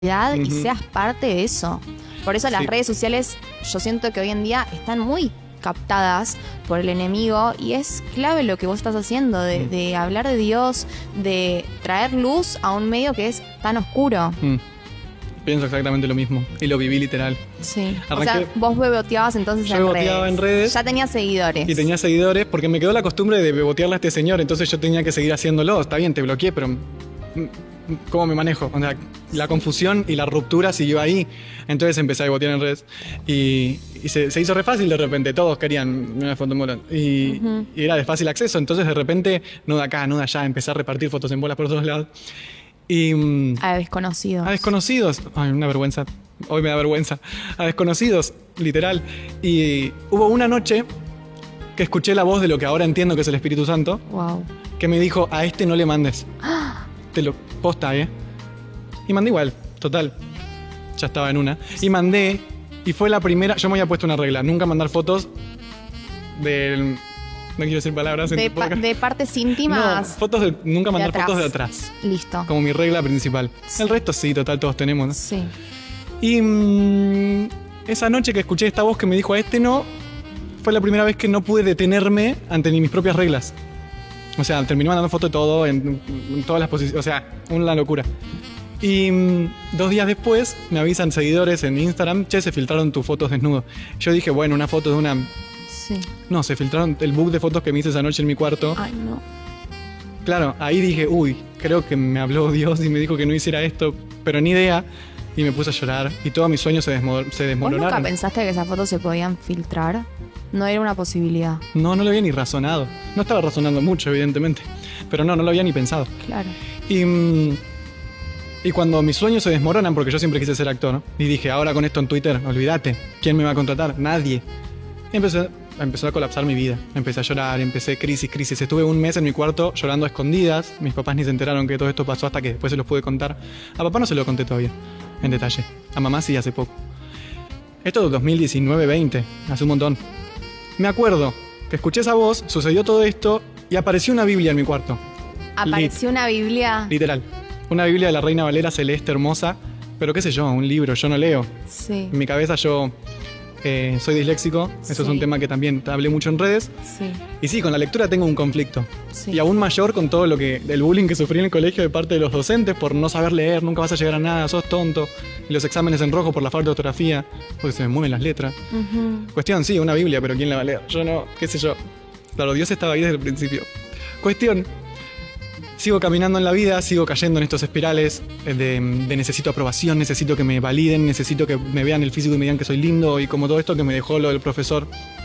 y seas parte de eso. Por eso las redes sociales, yo siento que hoy en día están muy captadas por el enemigo y es clave lo que vos estás haciendo, de hablar de Dios, de traer luz a un medio que es tan oscuro. Pienso exactamente lo mismo y lo viví literal. Sí. O sea, vos beboteabas entonces en redes. Yo beboteaba en redes. Ya tenías seguidores. Y tenía seguidores porque me quedó la costumbre de bebotearle a este señor, entonces yo tenía que seguir haciéndolo. Está bien, te bloqueé, pero ¿cómo me manejo? O sea, la confusión y la ruptura siguió ahí. Entonces empecé a botear en redes y se hizo re fácil de repente. Todos querían una foto en bola y era de fácil acceso. Entonces de repente, no de acá, no de allá, empecé a repartir fotos en bolas por todos lados. Y a desconocidos. A desconocidos. Ay, una vergüenza. Hoy me da vergüenza. A desconocidos, literal. Y hubo una noche que escuché la voz de lo que ahora entiendo que es el Espíritu Santo. Wow. Que me dijo, a este no le mandes. Te lo posta, Y mandé igual, total. Ya estaba en una. Y mandé, y fue la primera. Yo me había puesto una regla: nunca mandar fotos del. No quiero decir palabras. De partes íntimas. No, nunca mandar fotos de atrás. Listo. Como mi regla principal. Sí. El resto sí, total, todos tenemos, ¿no? Sí. Y esa noche que escuché esta voz que me dijo a este no, fue la primera vez que no pude detenerme ante ni mis propias reglas. O sea, terminé mandando fotos de todo, en todas las posiciones. O sea, una locura. Y 2 días después me avisan seguidores en Instagram, che, se filtraron tus fotos desnudo. Yo dije, bueno, una foto de una... Sí. No, se filtraron el book de fotos que me hice esa noche en mi cuarto. Ay, no. Claro, ahí dije, uy, creo que me habló Dios y me dijo que no hiciera esto, pero ni idea. Y me puse a llorar y todos mis sueños se desmoronaron. ¿Vos nunca pensaste que esas fotos se podían filtrar? No era una posibilidad. No lo había ni razonado. No estaba razonando mucho, evidentemente. Pero no lo había ni pensado. Claro. Y cuando mis sueños se desmoronan, porque yo siempre quise ser actor, ¿no? Y dije, ahora con esto en Twitter, olvídate. ¿Quién me va a contratar? Nadie. Y empezó a colapsar mi vida. Empecé a llorar, empecé crisis. Estuve 1 mes en mi cuarto llorando a escondidas. Mis papás ni se enteraron que todo esto pasó hasta que después se los pude contar. A papá no se lo conté todavía, en detalle. A mamá sí, hace poco. Esto es 2019-20, hace un montón. Me acuerdo que escuché esa voz, sucedió todo esto y apareció una Biblia en mi cuarto. ¿Apareció una Biblia? Literal. Una Biblia de la Reina Valera celeste, hermosa. Pero qué sé yo, un libro, yo no leo. Sí. En mi cabeza yo soy disléxico. Eso es un tema que también hablé mucho en redes. Sí. Y sí, con la lectura tengo un conflicto. Sí. Y aún mayor con todo el bullying que sufrí en el colegio de parte de los docentes por no saber leer, nunca vas a llegar a nada, sos tonto. Y los exámenes en rojo por la falta de ortografía, porque se me mueven las letras. Cuestión, sí, una Biblia, pero ¿quién la va a leer? Yo no, qué sé yo. Claro, Dios estaba ahí desde el principio. Cuestión, sigo caminando en la vida, sigo cayendo en estos espirales de necesito aprobación, necesito que me validen, necesito que me vean el físico y me digan que soy lindo y como todo esto que me dejó lo del profesor.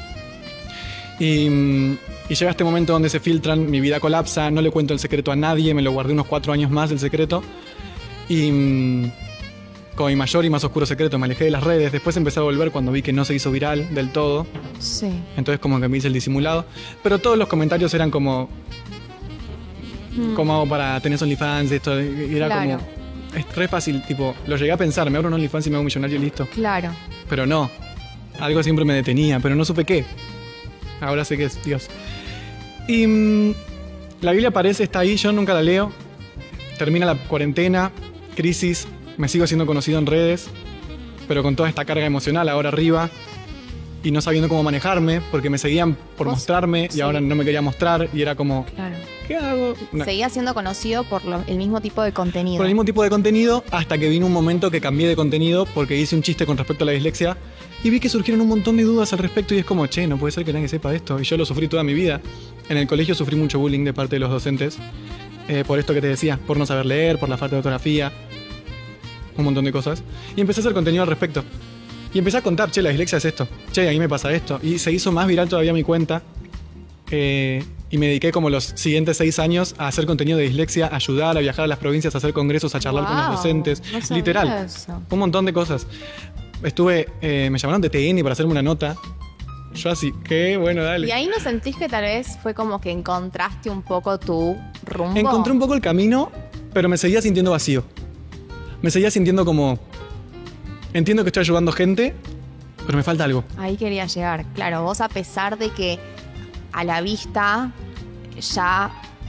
Y llega este momento donde se filtran, mi vida colapsa, no le cuento el secreto a nadie, me lo guardé unos 4 años más el secreto. Y con mi mayor y más oscuro secreto me alejé de las redes. Después empecé a volver cuando vi que no se hizo viral del todo. Sí. Entonces como que me hice el disimulado. Pero todos los comentarios eran como... ¿Cómo hago para tener OnlyFans? Esto y era claro. Como... Es re fácil, tipo, lo llegué a pensar, me abro un OnlyFans y me hago millonario y listo. Claro. Pero no. Algo siempre me detenía, pero no supe qué. Ahora sé que es Dios. Y la Biblia aparece, está ahí, yo nunca la leo. Termina la cuarentena, crisis, me sigo siendo conocido en redes, pero con toda esta carga emocional ahora arriba y no sabiendo cómo manejarme, porque me seguían por mostrarme y ahora no me quería mostrar y era como, claro. ¿Qué hago? No. Seguía siendo conocido por el mismo tipo de contenido. Por el mismo tipo de contenido, hasta que vino un momento que cambié de contenido porque hice un chiste con respecto a la dislexia y vi que surgieron un montón de dudas al respecto y es como, che, no puede ser que nadie sepa esto. Y yo lo sufrí toda mi vida. En el colegio sufrí mucho bullying de parte de los docentes, por esto que te decía, por no saber leer, por la falta de ortografía, un montón de cosas. Y empecé a hacer contenido al respecto. Y empecé a contar, che, la dislexia es esto, che, a mí me pasa esto. Y se hizo más viral todavía mi cuenta. Y me dediqué como los siguientes 6 años a hacer contenido de dislexia, a ayudar, a viajar a las provincias, a hacer congresos, a charlar con los docentes. No sabía literal, eso. Un montón de cosas. Me llamaron de TN para hacerme una nota. Yo así, qué bueno, dale. ¿Y ahí no sentís que tal vez fue como que encontraste un poco tu rumbo? Encontré un poco el camino, pero me seguía sintiendo vacío. Me seguía sintiendo como... Entiendo que estoy ayudando gente, pero me falta algo. Ahí quería llegar. Claro, vos a pesar de que a la vista ya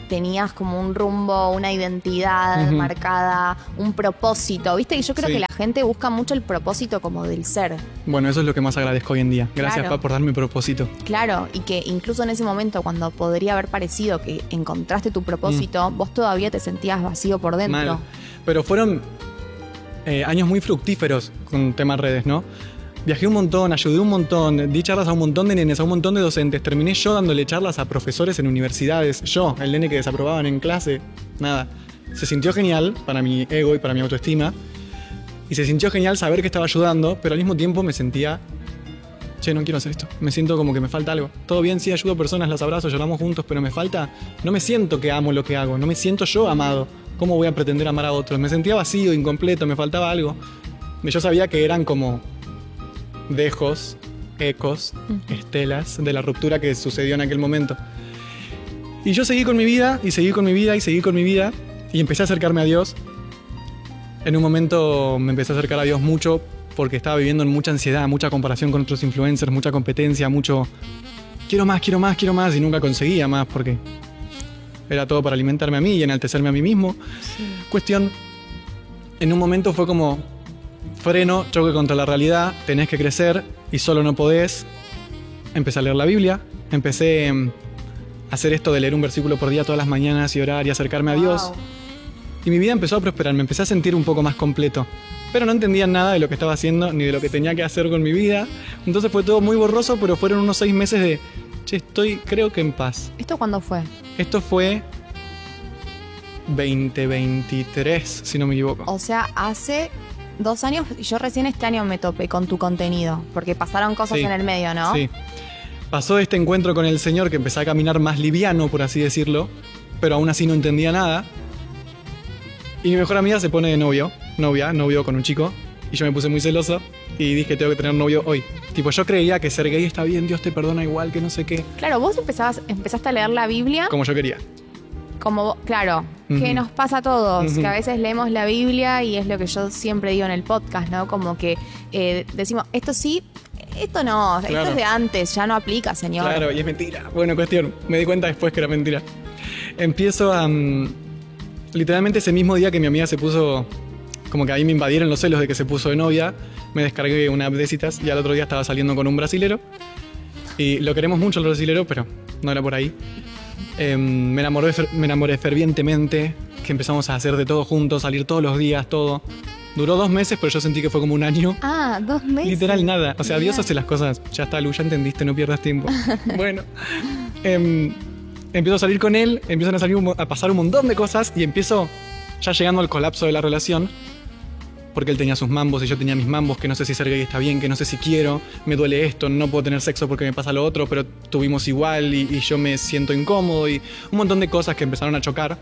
tenías como un rumbo, una identidad marcada, un propósito. Viste que yo creo que la gente busca mucho el propósito como del ser. Bueno, eso es lo que más agradezco hoy en día. Gracias, Claro. por darme propósito. Claro, y que incluso en ese momento cuando podría haber parecido que encontraste tu propósito, vos todavía te sentías vacío por dentro. Mal. Pero fueron años muy fructíferos con temas redes, ¿no? Viajé un montón, ayudé un montón, di charlas a un montón de nenes, a un montón de docentes. Terminé yo dándole charlas a profesores en universidades. Yo, el nene que desaprobaban en clase. Nada. Se sintió genial para mi ego y para mi autoestima. Y se sintió genial saber que estaba ayudando, pero al mismo tiempo me sentía... Che, no quiero hacer esto. Me siento como que me falta algo. Todo bien, sí, ayudo a personas, las abrazo, lloramos juntos, pero me falta... No me siento que amo lo que hago. No me siento yo amado. ¿Cómo voy a pretender amar a otros? Me sentía vacío, incompleto, me faltaba algo. Y yo sabía que eran como... dejos, ecos, estelas de la ruptura que sucedió en aquel momento. Y yo seguí con mi vida, y seguí con mi vida, y seguí con mi vida, y empecé a acercarme a Dios. En un momento me empecé a acercar a Dios mucho porque estaba viviendo en mucha ansiedad, mucha comparación con otros influencers, mucha competencia, mucho quiero más, quiero más, quiero más, y nunca conseguía más porque era todo para alimentarme a mí y enaltecerme a mí mismo. Sí. Cuestión, en un momento fue como freno, choque contra la realidad, tenés que crecer y solo no podés. Empecé a leer la Biblia, empecé a hacer esto de leer un versículo por día todas las mañanas y orar y acercarme a Dios. Y mi vida empezó a prosperar, me empecé a sentir un poco más completo. Pero no entendía nada de lo que estaba haciendo ni de lo que tenía que hacer con mi vida. Entonces fue todo muy borroso, pero fueron unos 6 meses de, che, estoy creo que en paz. ¿Esto cuándo fue? Esto fue 2023, si no me equivoco. O sea, hace 2 años, y yo recién este año me topé con tu contenido, porque pasaron cosas en el medio, ¿no? Sí. Pasó este encuentro con el Señor que empecé a caminar más liviano, por así decirlo, pero aún así no entendía nada. Y mi mejor amiga se pone de novio con un chico, y yo me puse muy celoso y dije, tengo que tener novio hoy. Tipo, yo creía que ser gay está bien, Dios te perdona igual, que no sé qué. Claro, vos empezaste a leer la Biblia como yo quería. Como, claro, que nos pasa a todos, que a veces leemos la Biblia y es lo que yo siempre digo en el podcast, ¿no? Como que decimos, esto sí, esto no, claro. Esto es de antes, ya no aplica, señor. Claro, y es mentira. Bueno, cuestión, me di cuenta después que era mentira. Empiezo a... literalmente ese mismo día que mi amiga se puso... Como que ahí me invadieron los celos de que se puso de novia, me descargué una app de citas y al otro día estaba saliendo con un brasilero. Y lo queremos mucho el brasilero, pero no era por ahí. Me enamoré fervientemente, que empezamos a hacer de todo juntos, salir todos los días, todo. Duró 2 meses, pero yo sentí que fue como un año. Ah, 2 meses. Literal nada. O sea, Dios hace las cosas. Ya está, Lu, ya entendiste, no pierdas tiempo. Bueno. Empiezo a salir con él, empiezan a pasar un montón de cosas y empiezo ya llegando al colapso de la relación. Porque él tenía sus mambos y yo tenía mis mambos, que no sé si ser gay está bien, que no sé si quiero, me duele esto, no puedo tener sexo porque me pasa lo otro, pero tuvimos igual y yo me siento incómodo y un montón de cosas que empezaron a chocar.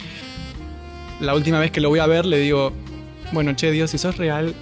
La última vez que lo voy a ver le digo, bueno, che, Dios, si sos real,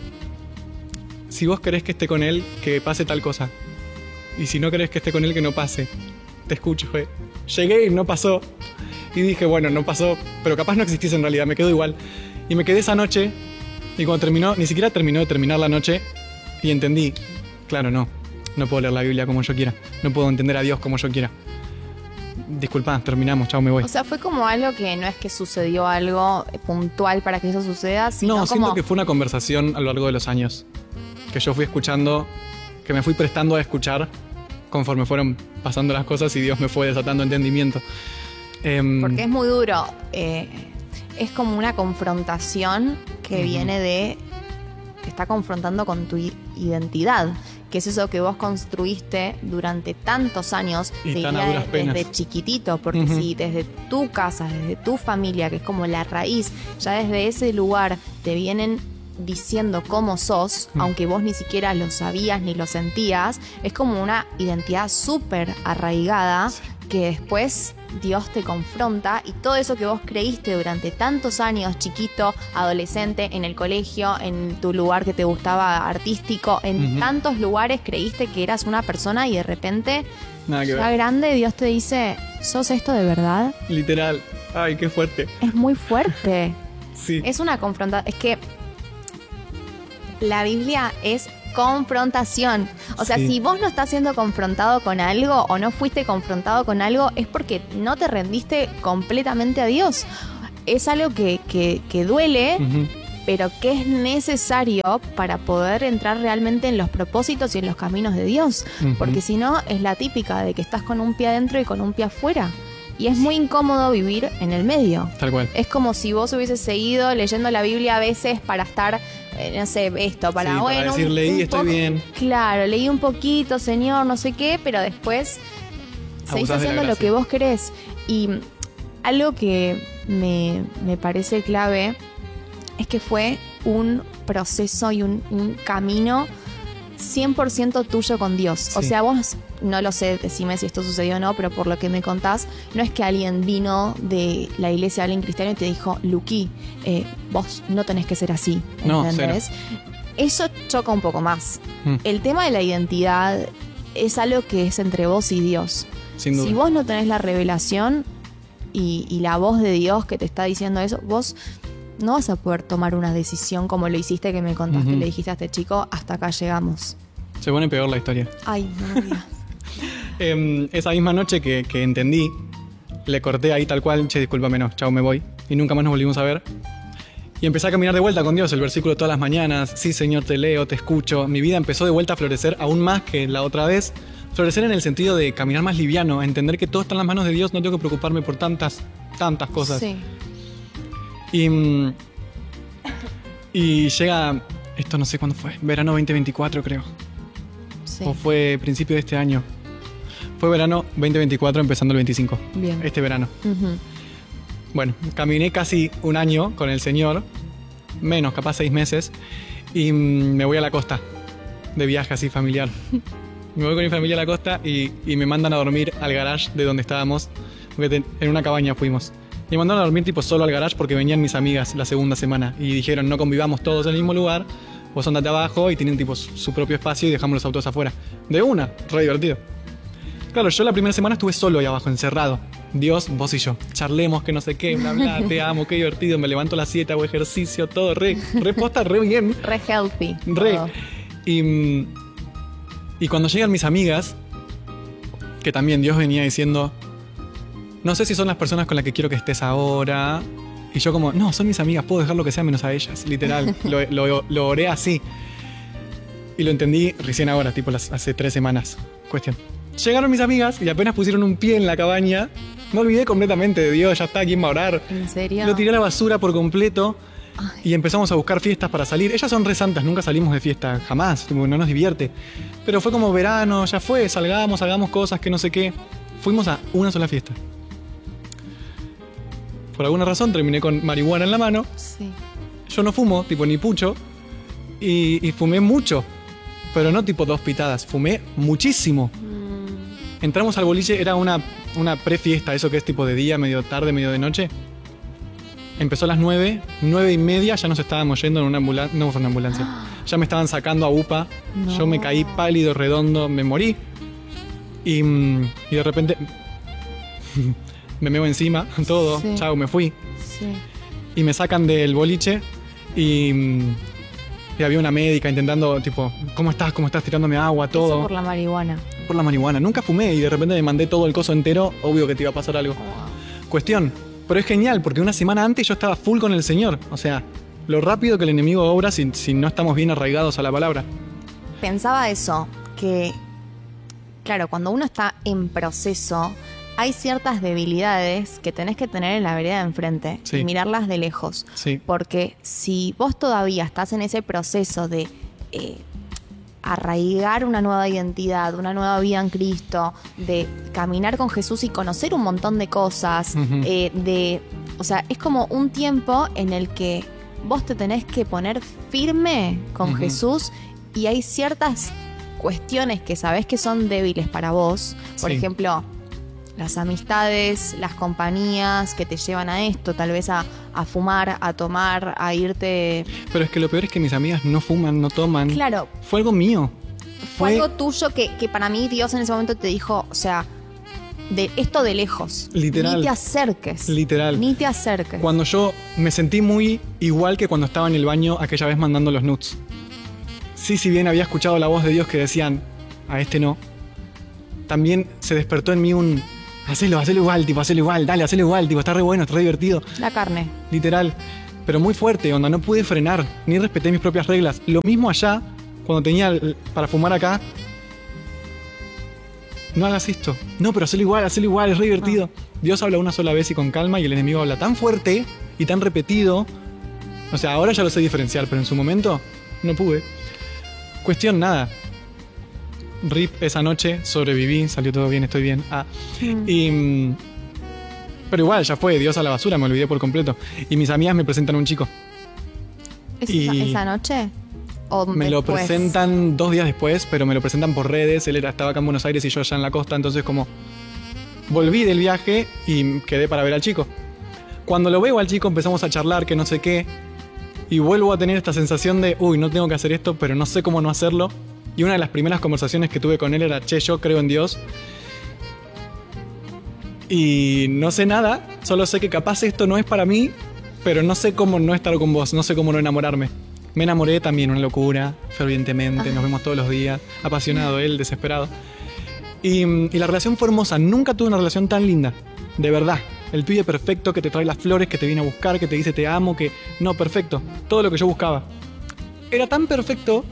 si vos querés que esté con él, que pase tal cosa. Y si no querés que esté con él, que no pase. Te escucho, güey. Llegué y no pasó. Y dije, bueno, no pasó, pero capaz no existís en realidad, me quedo igual. Y me quedé esa noche. Y cuando terminó, ni siquiera terminó de terminar la noche y entendí, claro, no puedo leer la Biblia como yo quiera, no puedo entender a Dios como yo quiera. Disculpa, terminamos, chao, me voy. O sea, fue como algo que no es que sucedió algo puntual para que eso suceda, sino no, como... siento que fue una conversación a lo largo de los años, que yo fui escuchando, que me fui prestando a escuchar conforme fueron pasando las cosas y Dios me fue desatando entendimiento. Porque es muy duro. Es como una confrontación que viene de... Te está confrontando con tu identidad, que es eso que vos construiste durante tantos años, y te diría desde chiquitito, porque si desde tu casa, desde tu familia, que es como la raíz, ya desde ese lugar te vienen diciendo cómo sos, aunque vos ni siquiera lo sabías ni lo sentías, es como una identidad súper arraigada que después Dios te confronta y todo eso que vos creíste durante tantos años, chiquito, adolescente, en el colegio, en tu lugar que te gustaba artístico, en tantos lugares creíste que eras una persona y de repente, ya grande, Dios te dice, ¿sos esto de verdad? Literal. Ay, qué fuerte. Es muy fuerte. Sí. Es una confrontación. Es que la Biblia es confrontación. O sea, Sí. si vos no estás siendo confrontado con algo o no fuiste confrontado con algo, es porque no te rendiste completamente a Dios. Es algo que duele, Ujú. pero que es necesario para poder entrar realmente en los propósitos y en los caminos de Dios. Ujú. Porque si no, es la típica de que estás con un pie adentro y con un pie afuera. Y es muy incómodo vivir en el medio. Tal cual. Es como si vos hubieses seguido leyendo la Biblia a veces para estar, no sé, esto, para, Sí, para bueno, decir, leí, estoy poco- bien. Claro, leí un poquito, Señor, no sé qué, pero después seguís Abusás de la haciendo lo gracia. que vos querés. Y algo que me parece clave es que fue un proceso y un camino 100% tuyo con Dios. Sí. O sea, vos, no lo sé, decime si esto sucedió o no, pero por lo que me contás, no es que alguien vino de la iglesia, alguien cristiano y te dijo, Luqui, vos no tenés que ser así, No, ¿entendés? Eso choca un poco más. Mm. El tema de la identidad es algo que es entre vos y Dios. Sin duda. Si vos no tenés la revelación y la voz de Dios que te está diciendo eso, vos no vas a poder tomar una decisión como lo hiciste, que me contaste, Ujú. le dijiste a este chico, hasta acá llegamos. Se pone peor la historia. Ay, no me digas. Esa misma noche que entendí, le corté ahí tal cual, che, discúlpame, no, chao, me voy. Y nunca más nos volvimos a ver. Y empecé a caminar de vuelta con Dios, el versículo todas las mañanas. Sí, Señor, te leo, te escucho. Mi vida empezó de vuelta a florecer aún más que la otra vez. Florecer en el sentido de caminar más liviano, a entender que todo está en las manos de Dios, no tengo que preocuparme por tantas cosas. Sí. Y llega, esto no sé cuándo fue, verano 2024 creo. Sí. O fue principio de este año. Fue verano 2024 empezando el 25. Bien. Este verano. Ujú. Bueno, caminé casi un año con el Señor, menos, capaz 6 meses, y me voy a la costa, de viaje así familiar. Me voy con mi familia a la costa y me mandan a dormir al garage de donde estábamos, porque en una cabaña fuimos. Me mandaron a dormir tipo solo al garage porque venían mis amigas la segunda semana y dijeron no convivamos todos en el mismo lugar, vos andate abajo y tienen tipo su propio espacio y dejamos los autos afuera. De una, re divertido. Claro, yo la primera semana estuve solo ahí abajo, encerrado. Dios, vos y yo. Charlemos, que no sé qué, bla, bla, te amo, qué divertido. Me levanto a las 7, hago ejercicio, todo re posta, re bien. Re healthy. Re. todo. Y cuando llegan mis amigas, que también Dios venía diciendo, no sé si son las personas con las que quiero que estés ahora. Y yo como, no, son mis amigas, puedo dejar lo que sea menos a ellas, literal. Lo oré así. Y lo entendí recién ahora, tipo hace 3 semanas. Cuestión. Llegaron mis amigas y apenas pusieron un pie en la cabaña, me olvidé completamente de Dios, ya está, ¿quién va a orar? ¿En serio? Lo tiré a la basura por completo y empezamos a buscar fiestas para salir. Ellas son re santas, nunca salimos de fiesta, jamás, tipo, no nos divierte. Pero fue como verano, ya fue, salgamos, hagamos cosas que no sé qué. Fuimos a una sola fiesta. Por alguna razón terminé con marihuana en la mano. Sí. Yo no fumo, tipo ni pucho, y fumé mucho, pero no tipo 2 pitadas, fumé muchísimo. Entramos al boliche, era una prefiesta, eso que es tipo de día, medio tarde, medio de noche. Empezó a las 9, 9:30, ya nos estábamos yendo en una ambulancia, no fue una ambulancia, ya me estaban sacando a UPA, No. yo me caí pálido, redondo, me morí. Y de repente me meo encima, todo, Sí. chao, me fui. Sí. Y me sacan del boliche y había una médica intentando, tipo, ¿cómo estás? ¿Cómo estás? Tirándome agua, todo. Eso por la marihuana. Por la marihuana. Nunca fumé y de repente me mandé todo el coso entero. Obvio que te iba a pasar algo. Cuestión. Pero es genial porque una semana antes yo estaba full con el Señor. O sea, lo rápido que el enemigo obra si no estamos bien arraigados a la palabra. Pensaba eso, que, claro, cuando uno está en proceso, hay ciertas debilidades que tenés que tener en la vereda de enfrente Sí. y mirarlas de lejos. Sí. Porque si vos todavía estás en ese proceso de arraigar una nueva identidad, una nueva vida en Cristo, de caminar con Jesús y conocer un montón de cosas, Ujú. o sea, es como un tiempo en el que vos te tenés que poner firme con Ujú. Jesús y hay ciertas cuestiones que sabés que son débiles para vos. Por Sí. ejemplo, las amistades, las compañías que te llevan a esto, tal vez a fumar, a tomar, a irte... Pero es que lo peor es que mis amigas no fuman, no toman. Claro, Fue algo mío. fue algo tuyo que para mí Dios en ese momento te dijo, o sea, de esto de lejos. Literal. Ni te acerques. Literal. Ni te acerques. Cuando yo me sentí muy igual que cuando estaba en el baño aquella vez mandando los nudes. sí, si bien había escuchado la voz de Dios que decían, a este no, también se despertó en mí un, hacelo igual, tipo, hacelo igual, dale, hacelo igual, tipo, está re bueno, está re divertido. La carne. Literal. Pero muy fuerte, onda, no pude frenar, ni respeté mis propias reglas. Lo mismo allá, cuando tenía para fumar acá. No hagas esto. No, pero hacelo igual, es re divertido. Dios habla una sola vez y con calma, y el enemigo habla tan fuerte y tan repetido. O sea, ahora ya lo sé diferenciar, pero en su momento no pude. Cuestión nada. RIP esa noche, sobreviví, salió todo bien, estoy bien. Pero igual, ya fue, Dios a la basura, me olvidé por completo. Y mis amigas me presentan a un chico. ¿Esa noche? ¿O me lo presentan 2 días después, pero me lo presentan por redes. Él estaba acá en Buenos Aires y yo allá en la costa, entonces como volví del viaje y quedé para ver al chico. Cuando lo veo al chico empezamos a charlar, que no sé qué, y vuelvo a tener esta sensación de, uy, no tengo que hacer esto, pero no sé cómo no hacerlo. Y una de las primeras conversaciones que tuve con él era, che, yo creo en Dios. Y no sé nada, solo sé que capaz esto no es para mí, pero no sé cómo no estar con vos, no sé cómo no enamorarme. Me enamoré también, una locura, fervientemente, nos vemos todos los días, apasionado él, desesperado. Y la relación fue hermosa, nunca tuve una relación tan linda, de verdad. El pibe perfecto que te trae las flores, que te viene a buscar, que te dice te amo, que... No, perfecto, todo lo que yo buscaba. Era tan perfecto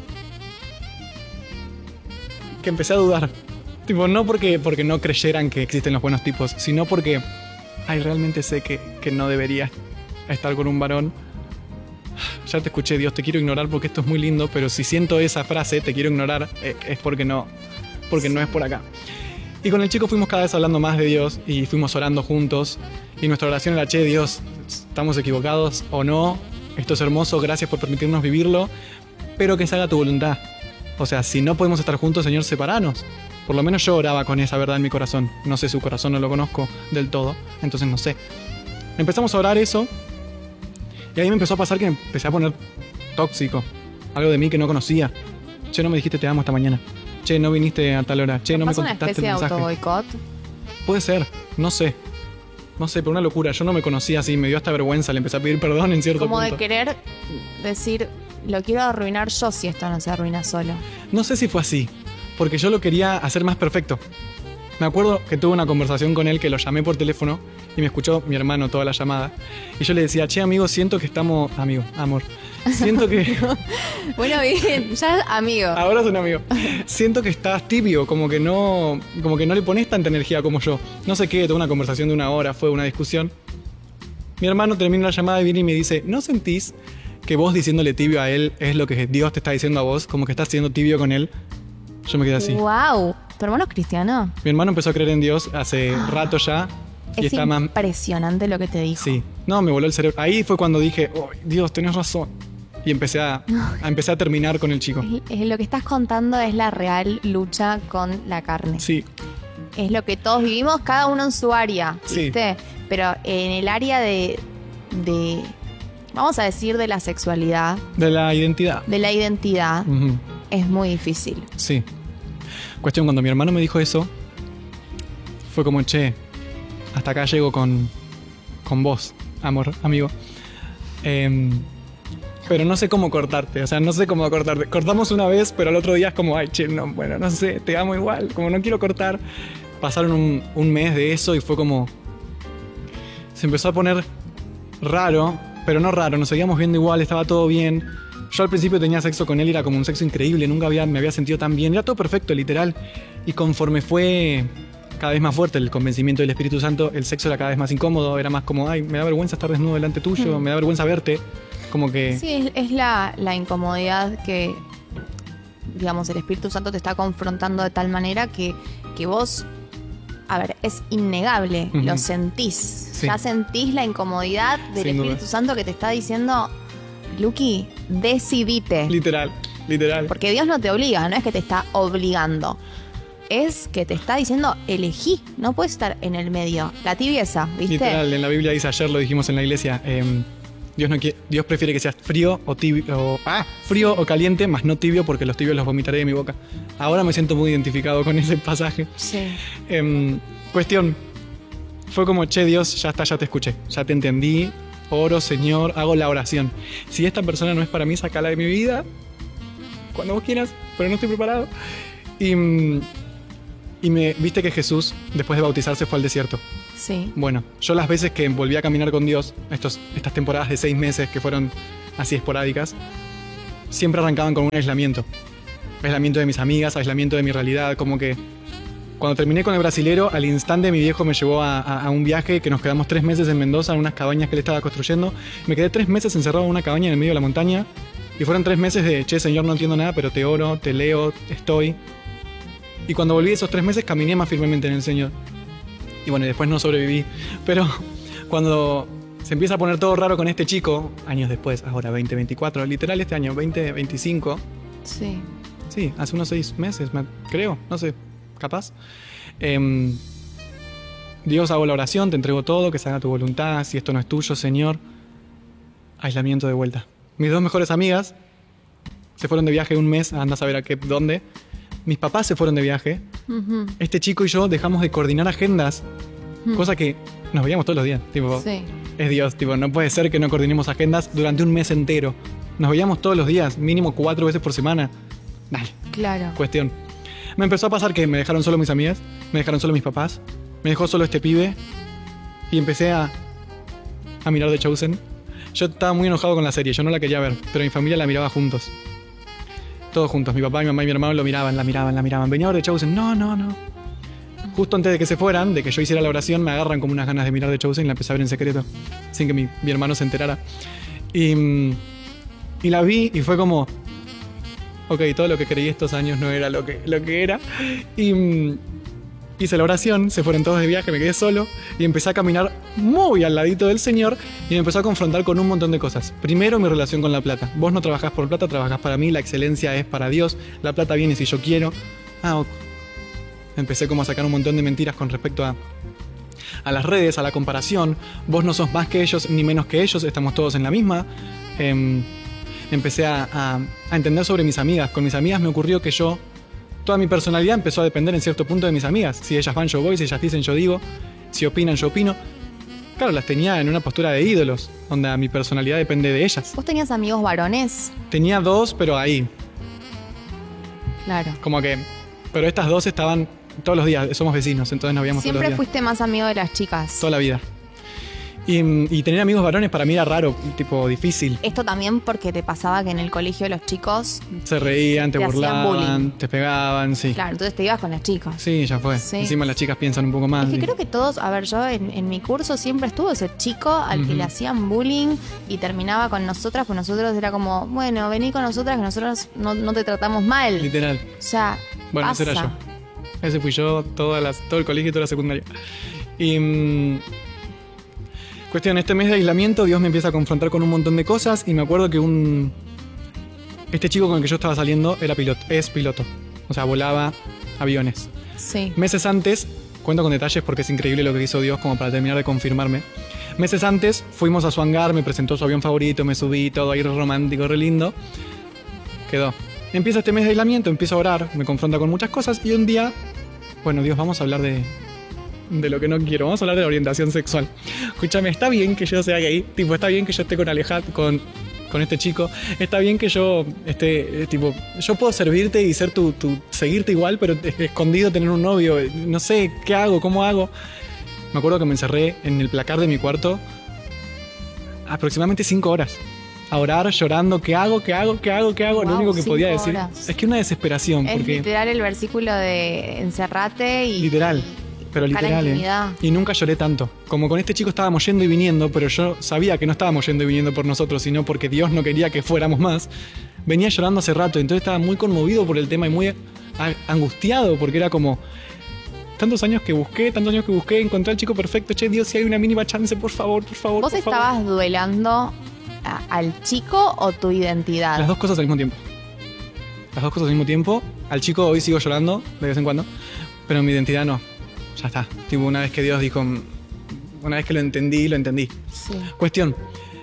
que empecé a dudar. Tipo, no porque no creyeran que existen los buenos tipos, sino porque, ay, realmente sé que no debería estar con un varón. Ya te escuché, Dios, te quiero ignorar porque esto es muy lindo, pero si siento esa frase, te quiero ignorar, es porque no es por acá. Y con el chico fuimos cada vez hablando más de Dios y fuimos orando juntos. Y nuestra oración era, che, Dios, ¿estamos equivocados o no? Esto es hermoso, gracias por permitirnos vivirlo, pero que se haga tu voluntad. O sea, si no podemos estar juntos, Señor, separanos. Por lo menos yo oraba con esa verdad en mi corazón. No sé su corazón, no lo conozco del todo, entonces no sé. Empezamos a orar eso. Y ahí me empezó a pasar que me empecé a poner tóxico. Algo de mí que no conocía. Che, no me dijiste te amo esta mañana. Che, no viniste a tal hora. Che, no me contestaste el mensaje. ¿Una especie de autoboicot? Puede ser, no sé. No sé, pero una locura. Yo no me conocía así, me dio hasta vergüenza. Le empecé a pedir perdón en cierto punto. Como de querer decir, lo quiero arruinar yo si esto no se arruina solo. No sé si fue así, porque yo lo quería hacer más perfecto. Me acuerdo que tuve una conversación con él que lo llamé por teléfono y me escuchó mi hermano toda la llamada. Y yo le decía, che, amigo, siento que estamos... Amigo, amor. Siento que... Bueno, bien, ya amigo. Ahora es un amigo. Siento que estás tibio, como que no le pones tanta energía como yo. No sé qué, tuve una conversación de 1 hora, fue una discusión. Mi hermano termina la llamada y viene y me dice, ¿no sentís que vos diciéndole tibio a él es lo que Dios te está diciendo a vos? Como que estás siendo tibio con él. Yo me quedé así. ¡Wow! ¿Tu hermano es cristiano? Mi hermano empezó a creer en Dios hace rato ya. Y es impresionante lo que te dijo. Sí. No, me voló el cerebro. Ahí fue cuando dije, oh, Dios, tenés razón. Y empecé a terminar con el chico. Lo que estás contando es la real lucha con la carne. Sí. Es lo que todos vivimos, cada uno en su área, ¿viste? Sí. Pero en el área de vamos a decir, de la sexualidad. De la identidad. Uh-huh. Es muy difícil. Sí. Cuestión, cuando mi hermano me dijo eso, fue como, che, hasta acá llego con vos, amor, amigo. Pero no sé cómo cortarte, o sea, no sé cómo cortarte. Cortamos una vez, pero al otro día es como, ay, che, no, bueno, no sé, te amo igual, como no quiero cortar. Pasaron un mes de eso y fue como... Se empezó a poner raro, pero no raro, nos seguíamos viendo igual, estaba todo bien. Yo al principio tenía sexo con él y era como un sexo increíble, nunca me había sentido tan bien, era todo perfecto, literal. Y conforme fue cada vez más fuerte el convencimiento del Espíritu Santo, el sexo era cada vez más incómodo, era más como, ay, me da vergüenza estar desnudo delante tuyo, me da vergüenza verte, como que... Sí, es la incomodidad que, digamos, el Espíritu Santo te está confrontando de tal manera que vos... A ver, es innegable, lo sentís. Sí. Ya sentís la incomodidad del Espíritu Santo que te está diciendo... Luqui, decidite. Literal. Porque Dios no te obliga, no es que te está obligando. Es que te está diciendo, elegí, no puedes estar en el medio. La tibieza, ¿viste? Literal, en la Biblia dice, ayer lo dijimos en la iglesia, Dios prefiere que seas frío o tibio, frío o caliente, más no tibio, porque los tibios los vomitaré de mi boca. Ahora me siento muy identificado con ese pasaje. Sí. Cuestión, fue como, che, Dios, ya está, ya te escuché, ya te entendí. Oro, Señor, hago la oración. Si esta persona no es para mí, sácala de mi vida. cuando vos quieras, pero no estoy preparado. Y viste que Jesús, después de bautizarse, fue al desierto. Sí. Bueno, yo las veces que volví a caminar con Dios, estas temporadas de 6 meses que fueron así esporádicas, siempre arrancaban con un aislamiento. Aislamiento de mis amigas, aislamiento de mi realidad, como que... Cuando terminé con el brasilero, al instante mi viejo me llevó a un viaje que nos quedamos 3 meses en Mendoza, en unas cabañas que él estaba construyendo. Me quedé 3 meses encerrado en una cabaña en el medio de la montaña. Y fueron 3 meses de, che, Señor, no entiendo nada, pero te oro, te leo, estoy. Y cuando volví esos 3 meses, caminé más firmemente en el Señor. Y bueno, después no sobreviví. Pero cuando se empieza a poner todo raro con este chico, años después, ahora 2024, literal este año, 2025. Sí. Sí, hace unos 6 meses, creo, no sé. Capaz. Dios, hago la oración, te entrego todo, que se haga tu voluntad. Si esto no es tuyo, Señor. Aislamiento de vuelta. Mis 2 mejores amigas se fueron de viaje un mes, anda a saber a dónde. Mis papás se fueron de viaje. Uh-huh. Este chico y yo dejamos de coordinar agendas, cosa que nos veíamos todos los días. Tipo, sí. Es Dios, tipo, no puede ser que no coordinemos agendas durante un mes entero. Nos veíamos todos los días, mínimo 4 veces por semana. Dale. Claro. Cuestión. Me empezó a pasar que me dejaron solo mis amigas, me dejaron solo mis papás, me dejó solo este pibe y empecé a mirar The Chosen. Yo estaba muy enojado con la serie, yo no la quería ver, pero mi familia la miraba juntos. Todos juntos, mi papá, mi mamá y mi hermano lo miraban, la miraban. Venía a ver The Chosen, no. Justo antes de que se fueran, de que yo hiciera la oración, me agarran como unas ganas de mirar The Chosen y la empecé a ver en secreto, sin que mi hermano se enterara. Y la vi y fue como... Ok, todo lo que creí estos años no era lo que era. Y hice la oración, se fueron todos de viaje, me quedé solo y empecé a caminar muy al ladito del Señor y me empezó a confrontar con un montón de cosas. Primero, mi relación con la plata. Vos no trabajás por plata, trabajás para mí, la excelencia es para Dios, la plata viene si yo quiero. Ok. Empecé como a sacar un montón de mentiras con respecto a las redes, a la comparación. Vos no sos más que ellos ni menos que ellos, estamos todos en la misma. Empecé a entender sobre mis amigas. Con mis amigas me ocurrió que toda mi personalidad empezó a depender en cierto punto de mis amigas. Si ellas van, yo voy, si ellas dicen, yo digo, si opinan, yo opino. Claro, las tenía en una postura de ídolos, donde mi personalidad depende de ellas. ¿Vos tenías amigos varones? Tenía 2, pero ahí. Claro. Como que... Pero estas 2 estaban todos los días, somos vecinos, entonces nos veíamos todos los días. Siempre fuiste más amigo de las chicas. Toda la vida. Y tener amigos varones para mí era raro, tipo difícil. Esto también porque te pasaba que en el colegio los chicos... Se reían, te hacían burlaban, bullying. te pegaban, sí. Claro, entonces te ibas con las chicas. Sí, ya fue. Sí. Encima las chicas piensan un poco más. Es que creo que todos, a ver, yo en mi curso siempre estuvo ese chico al que le hacían bullying y terminaba con nosotras, pues nosotros era como, bueno, vení con nosotras que nosotros no te tratamos mal. Literal. O sea, bueno, pasa. ese era yo. Ese fui yo todo el colegio y toda la secundaria. Y... Cuestión, este mes de aislamiento Dios me empieza a confrontar con un montón de cosas y me acuerdo que este chico con el que yo estaba saliendo es piloto. O sea, volaba aviones. Sí. Meses antes, cuento con detalles porque es increíble lo que hizo Dios como para terminar de confirmarme. Meses antes fuimos a su hangar, me presentó su avión favorito, me subí, todo ahí romántico, re lindo. Quedó. Empieza este mes de aislamiento, empiezo a orar, me confronta con muchas cosas y un día, bueno, Dios, vamos a hablar de lo que no quiero, vamos a hablar de la orientación sexual. Escúchame, está bien que yo sea gay, tipo, está bien que yo esté con este chico, está bien que yo esté, tipo, yo puedo servirte y ser seguirte igual, pero escondido tener un novio, no sé, ¿qué hago? ¿Cómo hago? Me acuerdo que me encerré en el placar de mi cuarto aproximadamente 5 horas. A orar, llorando, ¿qué hago? Wow, lo único que podía 5 decir horas. es que una desesperación. Es porque literal el versículo de encerrate y... Literal. Pero literal, Y nunca lloré tanto. Como con este chico estábamos yendo y viniendo, pero yo sabía que no estábamos yendo y viniendo por nosotros, sino porque Dios no quería que fuéramos más. Venía llorando hace rato, entonces estaba muy conmovido por el tema y muy angustiado, porque era como... Tantos años que busqué, encontré al chico perfecto. Che, Dios, si hay una mínima chance, por favor. ¿Vos estabas duelando al chico o tu identidad? Las dos cosas al mismo tiempo. Al chico hoy sigo llorando de vez en cuando, pero mi identidad no. Ya está. Tipo, una vez que Dios dijo... Una vez que lo entendí. Sí. Cuestión.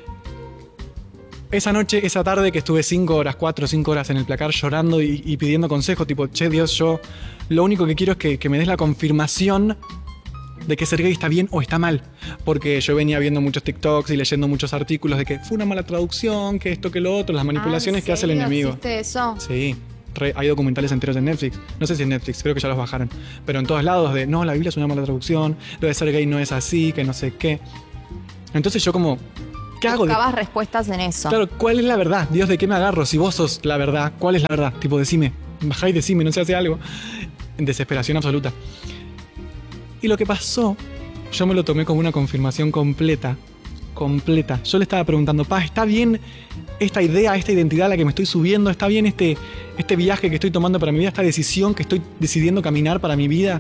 Esa noche, esa tarde que estuve 4 o 5 horas en el placar llorando y pidiendo consejo, tipo, che, Dios, yo lo único que quiero es que me des la confirmación de que ser gay está bien o está mal. Porque yo venía viendo muchos TikToks y leyendo muchos artículos de que fue una mala traducción, que esto, que lo otro, las manipulaciones que hace el enemigo. ¿Existe eso? Sí, hay documentales enteros en Netflix. No sé si en Netflix, creo que ya los bajaron. Pero en todos lados de, no, la Biblia es una mala traducción, lo de ser gay no es así, que no sé qué. Entonces yo como, ¿qué hago? Buscabas respuestas en eso. Claro, ¿cuál es la verdad? Dios, ¿de qué me agarro? Si vos sos la verdad, ¿cuál es la verdad? Tipo, decime, bajá y decime, no se hace algo. En desesperación absoluta. Y lo que pasó, yo me lo tomé como una confirmación completa. Yo le estaba preguntando, ¿está bien esta idea, esta identidad a la que me estoy subiendo? ¿Está bien este viaje que estoy tomando para mi vida? ¿Esta decisión que estoy decidiendo caminar para mi vida?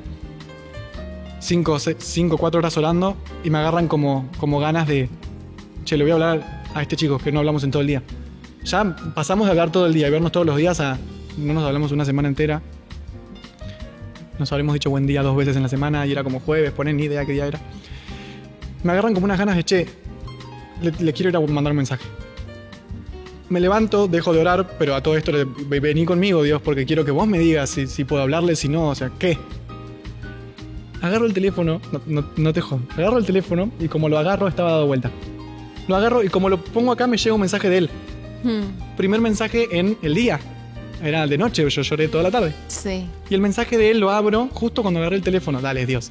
4 horas orando y me agarran como ganas de, che, le voy a hablar a este chico que no hablamos en todo el día. Ya pasamos de hablar todo el día y vernos todos los días a no nos hablamos una semana entera. Nos habremos dicho buen día 2 veces en la semana y era como jueves, ponen ni idea qué día era. Me agarran como unas ganas de, che, le quiero ir a mandar un mensaje. Me levanto, dejo de orar, pero a todo esto vení conmigo, Dios, porque quiero que vos me digas si puedo hablarle, si no, o sea, ¿qué? Agarro el teléfono, no te jodas. Agarro el teléfono y como lo agarro estaba dado vuelta. Lo agarro y como lo pongo acá me llega un mensaje de él. Primer mensaje en el día. Era de noche, yo lloré toda la tarde. Sí. Y el mensaje de él lo abro justo cuando agarré el teléfono. Dale, Dios.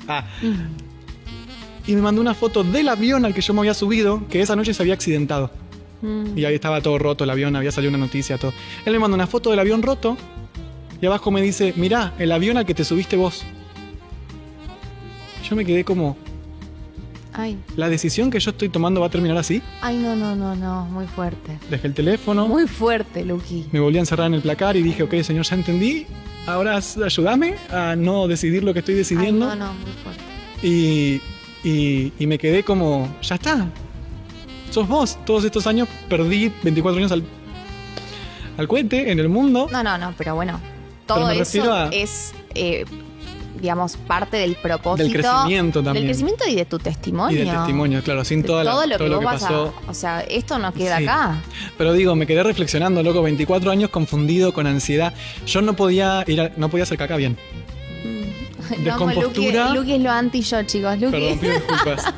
Y me mandó una foto del avión al que yo me había subido, que esa noche se había accidentado. Y ahí estaba todo roto el avión, había salido una noticia, todo. Él me mandó una foto del avión roto y abajo me dice, mirá, el avión al que te subiste vos. Yo me quedé como, Ay. ¿la decisión que yo estoy tomando va a terminar así? Ay, no, muy fuerte. Dejé el teléfono. Muy fuerte, Luqui. Me volví a encerrar en el placar y dije, ok, señor, ya entendí. Ahora ayúdame a no decidir lo que estoy decidiendo. Ay, no, muy fuerte. Y me quedé como, ya está. Sos vos. Todos estos años perdí 24 años al cohete en el mundo. No, pero bueno. Todo eso es, digamos, parte del propósito. Del crecimiento también. Del crecimiento y de tu testimonio. Y del testimonio, claro. Sin todo lo que pasó. O sea, esto no queda acá. Pero digo, me quedé reflexionando, loco. 24 años confundido, con ansiedad. Yo no podía hacer caca bien. Descompostura. Luqui es lo anti yo, chicos. Luqui. Perdón, pido disculpas.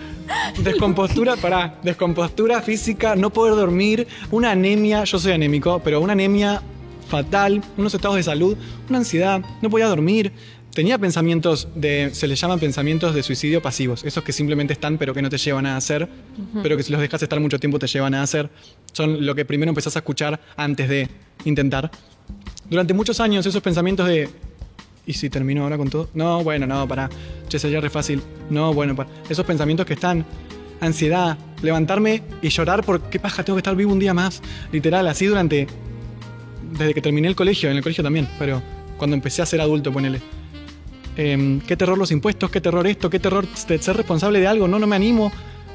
Descompostura física, no poder dormir, una anemia, yo soy anémico, pero una anemia fatal, unos estados de salud, una ansiedad, no podía dormir. Tenía pensamientos se les llaman pensamientos de suicidio pasivos, esos que simplemente están pero que no te llevan a hacer, pero que si los dejas estar mucho tiempo te llevan a hacer. Son lo que primero empezás a escuchar antes de intentar. Durante muchos años esos pensamientos de ¿y si termino ahora con todo? No, bueno, no, pará. Che, sería re fácil. No, bueno, pará. Esos pensamientos que están, ansiedad, levantarme y llorar por qué paja, tengo que estar vivo un día más. Literal, así desde que terminé el colegio, en el colegio también, pero cuando empecé a ser adulto, ponele. Qué terror los impuestos, qué terror esto, qué terror de ser responsable de algo, no me animo.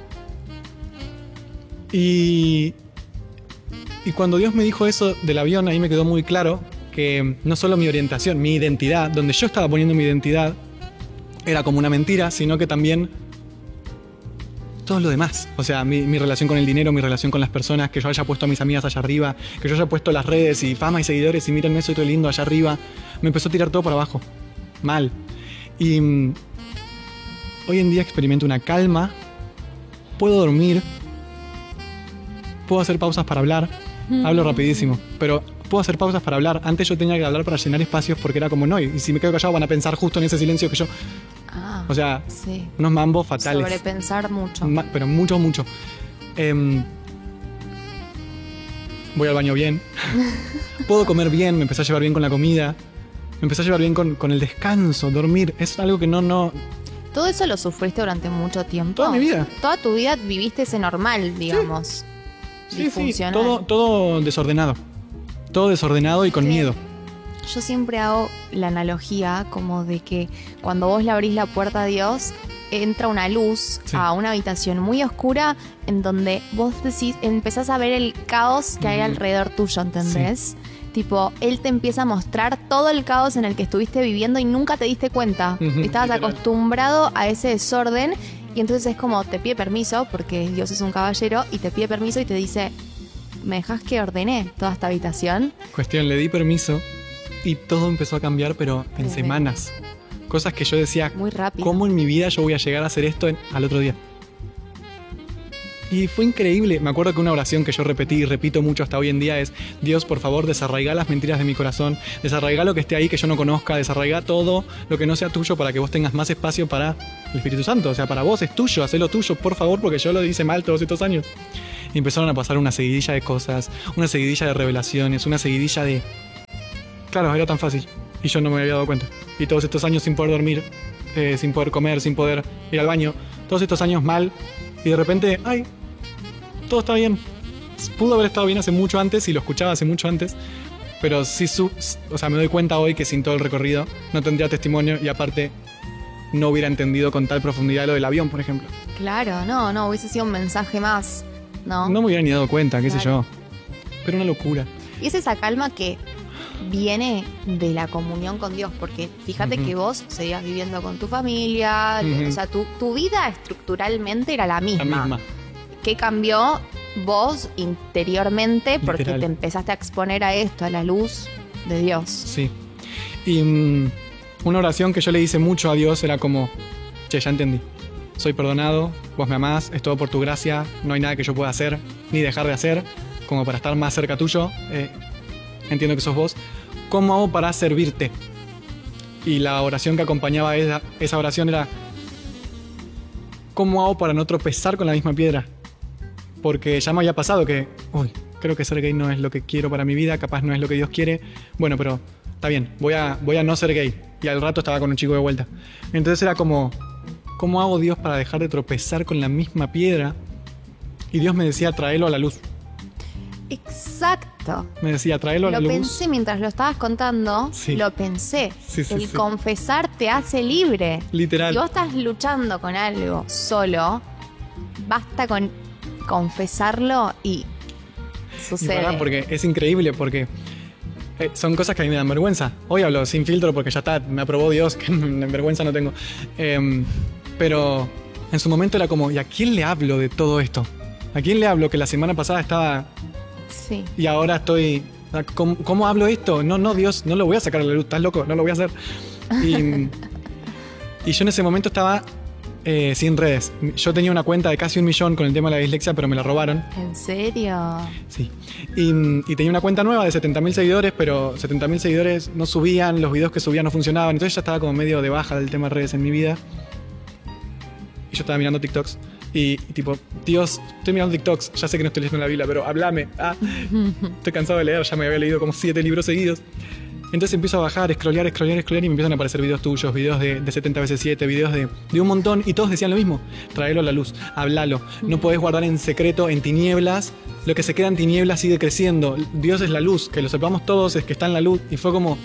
Y cuando Dios me dijo eso del avión, ahí me quedó muy claro que no solo mi orientación, mi identidad, donde yo estaba poniendo mi identidad, era como una mentira, sino que también todo lo demás. O sea, mi relación con el dinero, mi relación con las personas, que yo haya puesto a mis amigas allá arriba, que yo haya puesto las redes y fama y seguidores y mírenme, soy todo lindo allá arriba, me empezó a tirar todo para abajo. Mal. Y hoy en día experimento una calma, puedo dormir, puedo hacer pausas para hablar, hablo rapidísimo, pero puedo hacer pausas para hablar. Antes yo tenía que hablar para llenar espacios porque era como no, y si me quedo callado van a pensar justo en ese silencio que yo... O sea, sí. Unos mambos fatales. Sobrepensar mucho. Pero mucho. Voy al baño bien. Puedo comer bien, me empecé a llevar bien con la comida. Me empecé a llevar bien con el descanso, dormir. Es algo que no... ¿Todo eso lo sufriste durante mucho tiempo? Toda mi vida. Toda tu vida viviste ese normal, digamos. Sí, todo desordenado. Todo desordenado y con miedo. Yo siempre hago la analogía como de que cuando vos le abrís la puerta a Dios, entra una luz a una habitación muy oscura en donde vos empezás a ver el caos que hay alrededor tuyo, ¿entendés? Sí. Tipo, Él te empieza a mostrar todo el caos en el que estuviste viviendo y nunca te diste cuenta. Estabas acostumbrado a ese desorden y entonces es como te pide permiso, porque Dios es un caballero, y te pide permiso y te dice, ¿me dejás que ordene toda esta habitación? Le di permiso y todo empezó a cambiar, pero en semanas. Cosas que yo decía, Muy rápido. ¿cómo en mi vida yo voy a llegar a hacer esto al otro día? Y fue increíble. Me acuerdo que una oración que yo repetí y repito mucho hasta hoy en día es: Dios, por favor, desarraiga las mentiras de mi corazón, desarraiga lo que esté ahí que yo no conozca, desarraiga todo lo que no sea tuyo para que vos tengas más espacio para el Espíritu Santo. O sea, para vos es tuyo, hacelo tuyo, por favor, porque yo lo hice mal todos estos años. Y empezaron a pasar una seguidilla de cosas, una seguidilla de revelaciones, una seguidilla de... Claro, era tan fácil. Y yo no me había dado cuenta. Y todos estos años sin poder dormir, sin poder comer, sin poder ir al baño, todos estos años mal. Y de repente, ¡ay! Todo está bien. Pudo haber estado bien hace mucho antes y lo escuchaba hace mucho antes. Pero sí, o sea, me doy cuenta hoy que sin todo el recorrido no tendría testimonio y aparte no hubiera entendido con tal profundidad lo del avión, por ejemplo. Claro, no, hubiese sido un mensaje más, ¿no? No me hubiera ni dado cuenta, qué sé Claro. yo. Pero una locura. Y es esa calma que viene de la comunión con Dios, porque fíjate Ujú. que vos seguías viviendo con tu familia, Ujú. o sea, tu vida estructuralmente era la misma. La misma. ¿Qué cambió vos interiormente? Porque Literal. te empezaste a exponer a esto, a la luz de Dios. Sí. Y una oración que yo le hice mucho a Dios era como: che, ya entendí. Soy perdonado, vos me amás, es todo por tu gracia, no hay nada que yo pueda hacer ni dejar de hacer como para estar más cerca tuyo. Entiendo que sos vos. ¿Cómo hago para servirte? Y la oración que acompañaba esa oración era: ¿cómo hago para no tropezar con la misma piedra? Porque ya me había pasado que, uy, creo que ser gay no es lo que quiero para mi vida, capaz no es lo que Dios quiere. Bueno, pero está bien, voy a no ser gay. Y al rato estaba con un chico de vuelta. Entonces era como, ¿cómo hago, Dios, para dejar de tropezar con la misma piedra? Y Dios me decía: tráelo a la luz. Exacto. Me decía: tráelo a la Lo luz. pensé mientras lo estabas contando, Sí. lo pensé. Sí, sí, El sí. confesar te hace libre. Literal. Si vos estás luchando con algo solo, basta con confesarlo y Y sucede. pará, porque es increíble, porque son cosas que a mí me dan vergüenza. Hoy hablo sin filtro porque ya está, me aprobó Dios, que vergüenza no tengo. Pero en su momento era como: ¿y a quién le hablo de todo esto? ¿A quién le hablo que la semana pasada estaba Sí. y ahora estoy... ¿Cómo hablo esto? No, Dios, no lo voy a sacar a la luz, estás loco, no lo voy a hacer. Y yo en ese momento estaba sin redes. Yo tenía una cuenta de casi 1 millón con el tema de la dislexia, pero me la robaron. ¿En serio? Sí. Y tenía una cuenta nueva de 70.000 seguidores, pero 70.000 seguidores no subían, los videos que subían no funcionaban. Entonces ya estaba como medio de baja del tema de redes en mi vida. Y yo estaba mirando TikToks. Y tipo: Dios, estoy mirando TikToks, ya sé que no estoy leyendo la Biblia, pero háblame. Estoy cansado de leer, ya me había leído como 7 libros seguidos. Entonces empiezo a bajar, scrollear y me empiezan a aparecer videos tuyos, videos de 70x7, videos de un montón, y todos decían lo mismo: tráelo a la luz, háblalo. No podés guardar en secreto, en tinieblas. Lo que se queda en tinieblas sigue creciendo. Dios es la luz, que lo sepamos todos, es que está en la luz. Y fue como...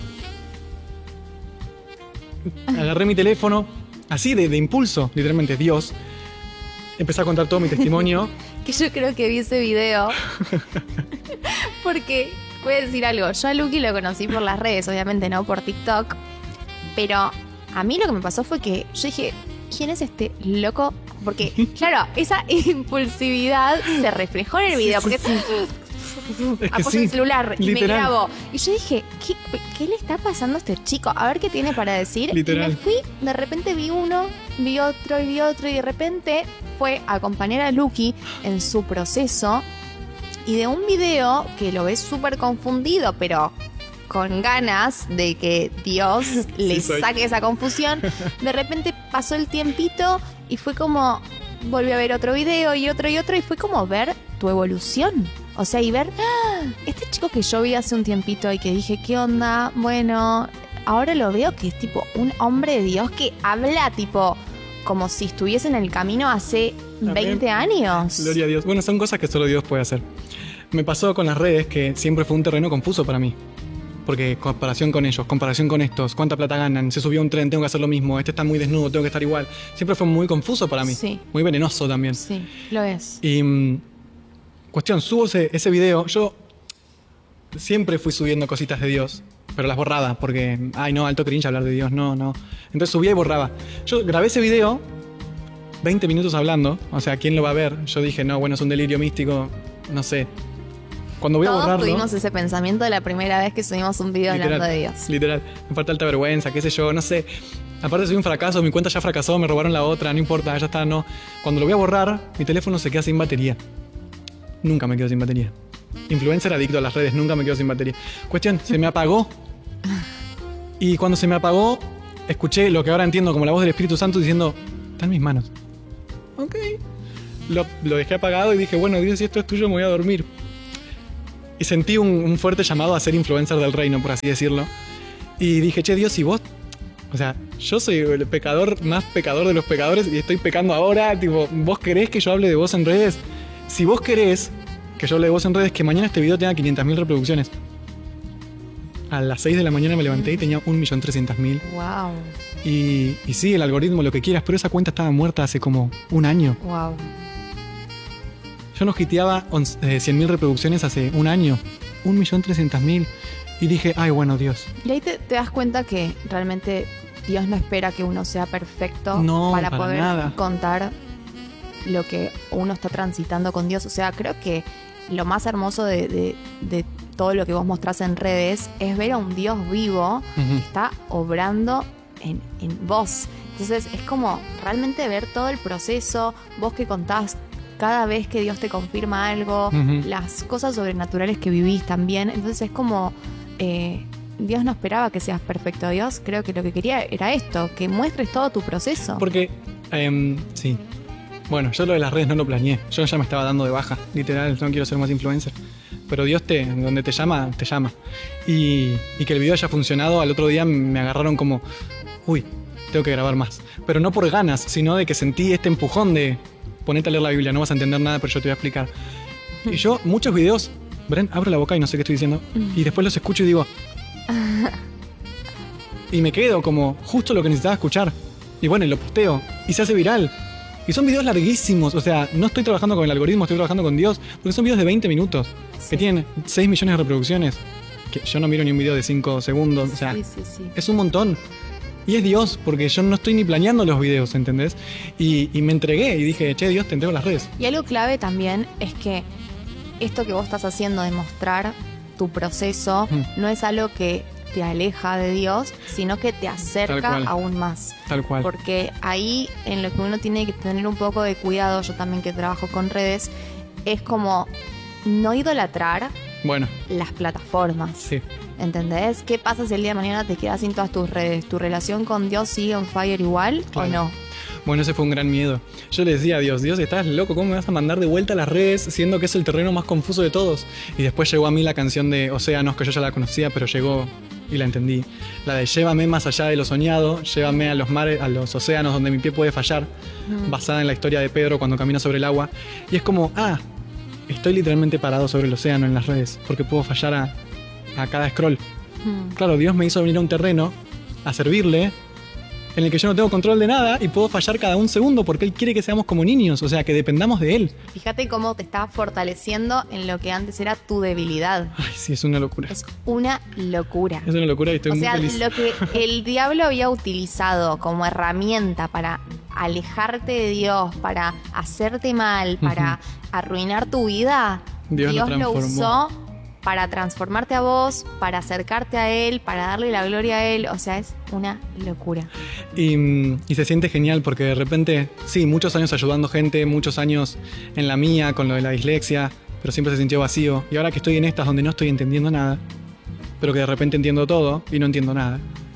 Agarré mi teléfono, así de impulso, literalmente, Dios. Empecé a contar todo mi testimonio. Que yo creo que vi ese video. Porque, voy a decir algo, yo a Luqui lo conocí por las redes, obviamente no por TikTok. Pero a mí lo que me pasó fue que yo dije: ¿quién es este loco? Porque, claro, esa impulsividad se reflejó en el video. Porque Es que apoyo sí, el celular y me literal. grabo. Y yo dije: ¿qué le está pasando a este chico? A ver qué tiene para decir. Literal. Y me fui, de repente vi uno, vi otro, y de repente fue a acompañar a Luqui en su proceso. Y de un video que lo ves súper confundido, pero con ganas de que Dios le soy. saque esa confusión, de repente pasó el tiempito y fue como... Volví a ver otro video y otro, y fue como ver tu evolución. O sea, y ver, este chico que yo vi hace un tiempito y que dije: ¿qué onda? Bueno, ahora lo veo que es tipo un hombre de Dios que habla tipo como si estuviese en el camino hace Amén. 20 años. Gloria a Dios. Bueno, son cosas que solo Dios puede hacer. Me pasó con las redes que siempre fue un terreno confuso para mí. Porque comparación con ellos, comparación con estos, cuánta plata ganan, se subió a un tren, tengo que hacer lo mismo, este está muy desnudo, tengo que estar igual. Siempre fue muy confuso para mí. Sí. Muy venenoso también. Sí, lo es. Y cuestión, subo ese video. Yo siempre fui subiendo cositas de Dios, pero las borraba porque, ay no, alto cringe hablar de Dios, no. Entonces subía y borraba. Yo grabé ese video, 20 minutos hablando, o sea, ¿quién lo va a ver? Yo dije: no, bueno, es un delirio místico, no sé. Cuando voy a Todos borrarlo... tuvimos ese pensamiento la primera vez que subimos un video hablando de Dios. Literal, me falta alta vergüenza, qué sé yo, no sé. Aparte soy un fracaso, mi cuenta ya fracasó, me robaron la otra, no importa, ya está, no. Cuando lo voy a borrar, mi teléfono se queda sin batería. Nunca me quedo sin batería. Influencer adicto a las redes, nunca me quedo sin batería. Cuestión, se me apagó. Y cuando se me apagó, escuché lo que ahora entiendo como la voz del Espíritu Santo diciendo, está en mis manos. Ok. Lo dejé apagado y dije, bueno, Dios, si esto es tuyo, me voy a dormir. Y sentí un fuerte llamado a ser influencer del reino, por así decirlo. Y dije, che, Dios, si vos... O sea, yo soy el pecador más pecador de los pecadores y estoy pecando ahora. Tipo, ¿vos querés que yo hable de vos en redes? Si vos querés que yo hable de vos en redes, que mañana este video tenga 500.000 reproducciones. A las 6 de la mañana me levanté y tenía 1.300.000. Wow. Y sí, el algoritmo, lo que quieras, pero esa cuenta estaba muerta hace como un año. Wow. Yo no hiteaba 100.000 reproducciones hace un año. 1.300.000. Y dije, ay, bueno, Dios. Y ahí te das cuenta que realmente Dios no espera que uno sea perfecto para poder nada. contar lo que uno está transitando con Dios. O sea, creo que lo más hermoso de todo lo que vos mostrás en redes es ver a un Dios vivo que está obrando en vos. Entonces es como realmente ver todo el proceso, vos que contás cada vez que Dios te confirma algo, las cosas sobrenaturales que vivís también. Entonces es como... Dios no esperaba que seas perfecto. Dios creo que lo que quería era esto, que muestres todo tu proceso. Porque, sí. Bueno, yo lo de las redes no lo planeé. Yo ya me estaba dando de baja, literal, no quiero ser más influencer. Pero Dios donde te llama, te llama. Y que el video haya funcionado, al otro día me agarraron como, uy, tengo que grabar más. Pero no por ganas, sino de que sentí este empujón de ponete a leer la Biblia, no vas a entender nada, pero yo te voy a explicar. Y yo, muchos videos, Bren, abro la boca y no sé qué estoy diciendo. Y después los escucho y digo... Y me quedo como justo lo que necesitaba escuchar. Y bueno, y lo posteo. Y se hace viral. Y son videos larguísimos. O sea, no estoy trabajando con el algoritmo, estoy trabajando con Dios. Porque son videos de 20 minutos. Sí. Que tienen 6 millones de reproducciones. Que yo no miro ni un video de 5 segundos. O sea, sí. Es un montón. Y es Dios, porque yo no estoy ni planeando los videos, ¿entendés? Y me entregué y dije, che, Dios, te entrego las redes. Y algo clave también es que esto que vos estás haciendo de mostrar tu proceso no es algo que te aleja de Dios, sino que te acerca aún más. Tal cual. Porque ahí en lo que uno tiene que tener un poco de cuidado, yo también que trabajo con redes, es como no idolatrar las plataformas. Sí. ¿Entendés? ¿Qué pasa si el día de mañana te quedas sin todas tus redes? ¿Tu relación con Dios sigue on fire igual o no? Bueno, ese fue un gran miedo. Yo le decía a Dios, estás loco, ¿cómo me vas a mandar de vuelta a las redes siendo que es el terreno más confuso de todos? Y después llegó a mí la canción de Océanos, que yo ya la conocía, pero llegó y la entendí. La de llévame más allá de lo soñado, llévame a los mares, a los océanos donde mi pie puede fallar, basada en la historia de Pedro cuando camina sobre el agua. Y es como, estoy literalmente parado sobre el océano en las redes, porque puedo fallar a cada scroll. Claro, Dios me hizo venir a un terreno a servirle en el que yo no tengo control de nada y puedo fallar cada un segundo porque Él quiere que seamos como niños, o sea, que dependamos de Él. Fíjate cómo te está fortaleciendo en lo que antes era tu debilidad. Ay, sí, es una locura. Es una locura. Es una locura y estoy muy feliz. O sea, lo que el diablo había utilizado como herramienta para alejarte de Dios, para hacerte mal, para arruinar tu vida, Dios lo usó para transformarte a vos, para acercarte a Él, para darle la gloria a Él. O sea, es una locura. Y se siente genial porque de repente, sí, muchos años ayudando gente, muchos años en la mía con lo de la dislexia, pero siempre se sintió vacío. Y ahora que estoy en estas donde no estoy entendiendo nada, pero que de repente entiendo todo y no entiendo nada,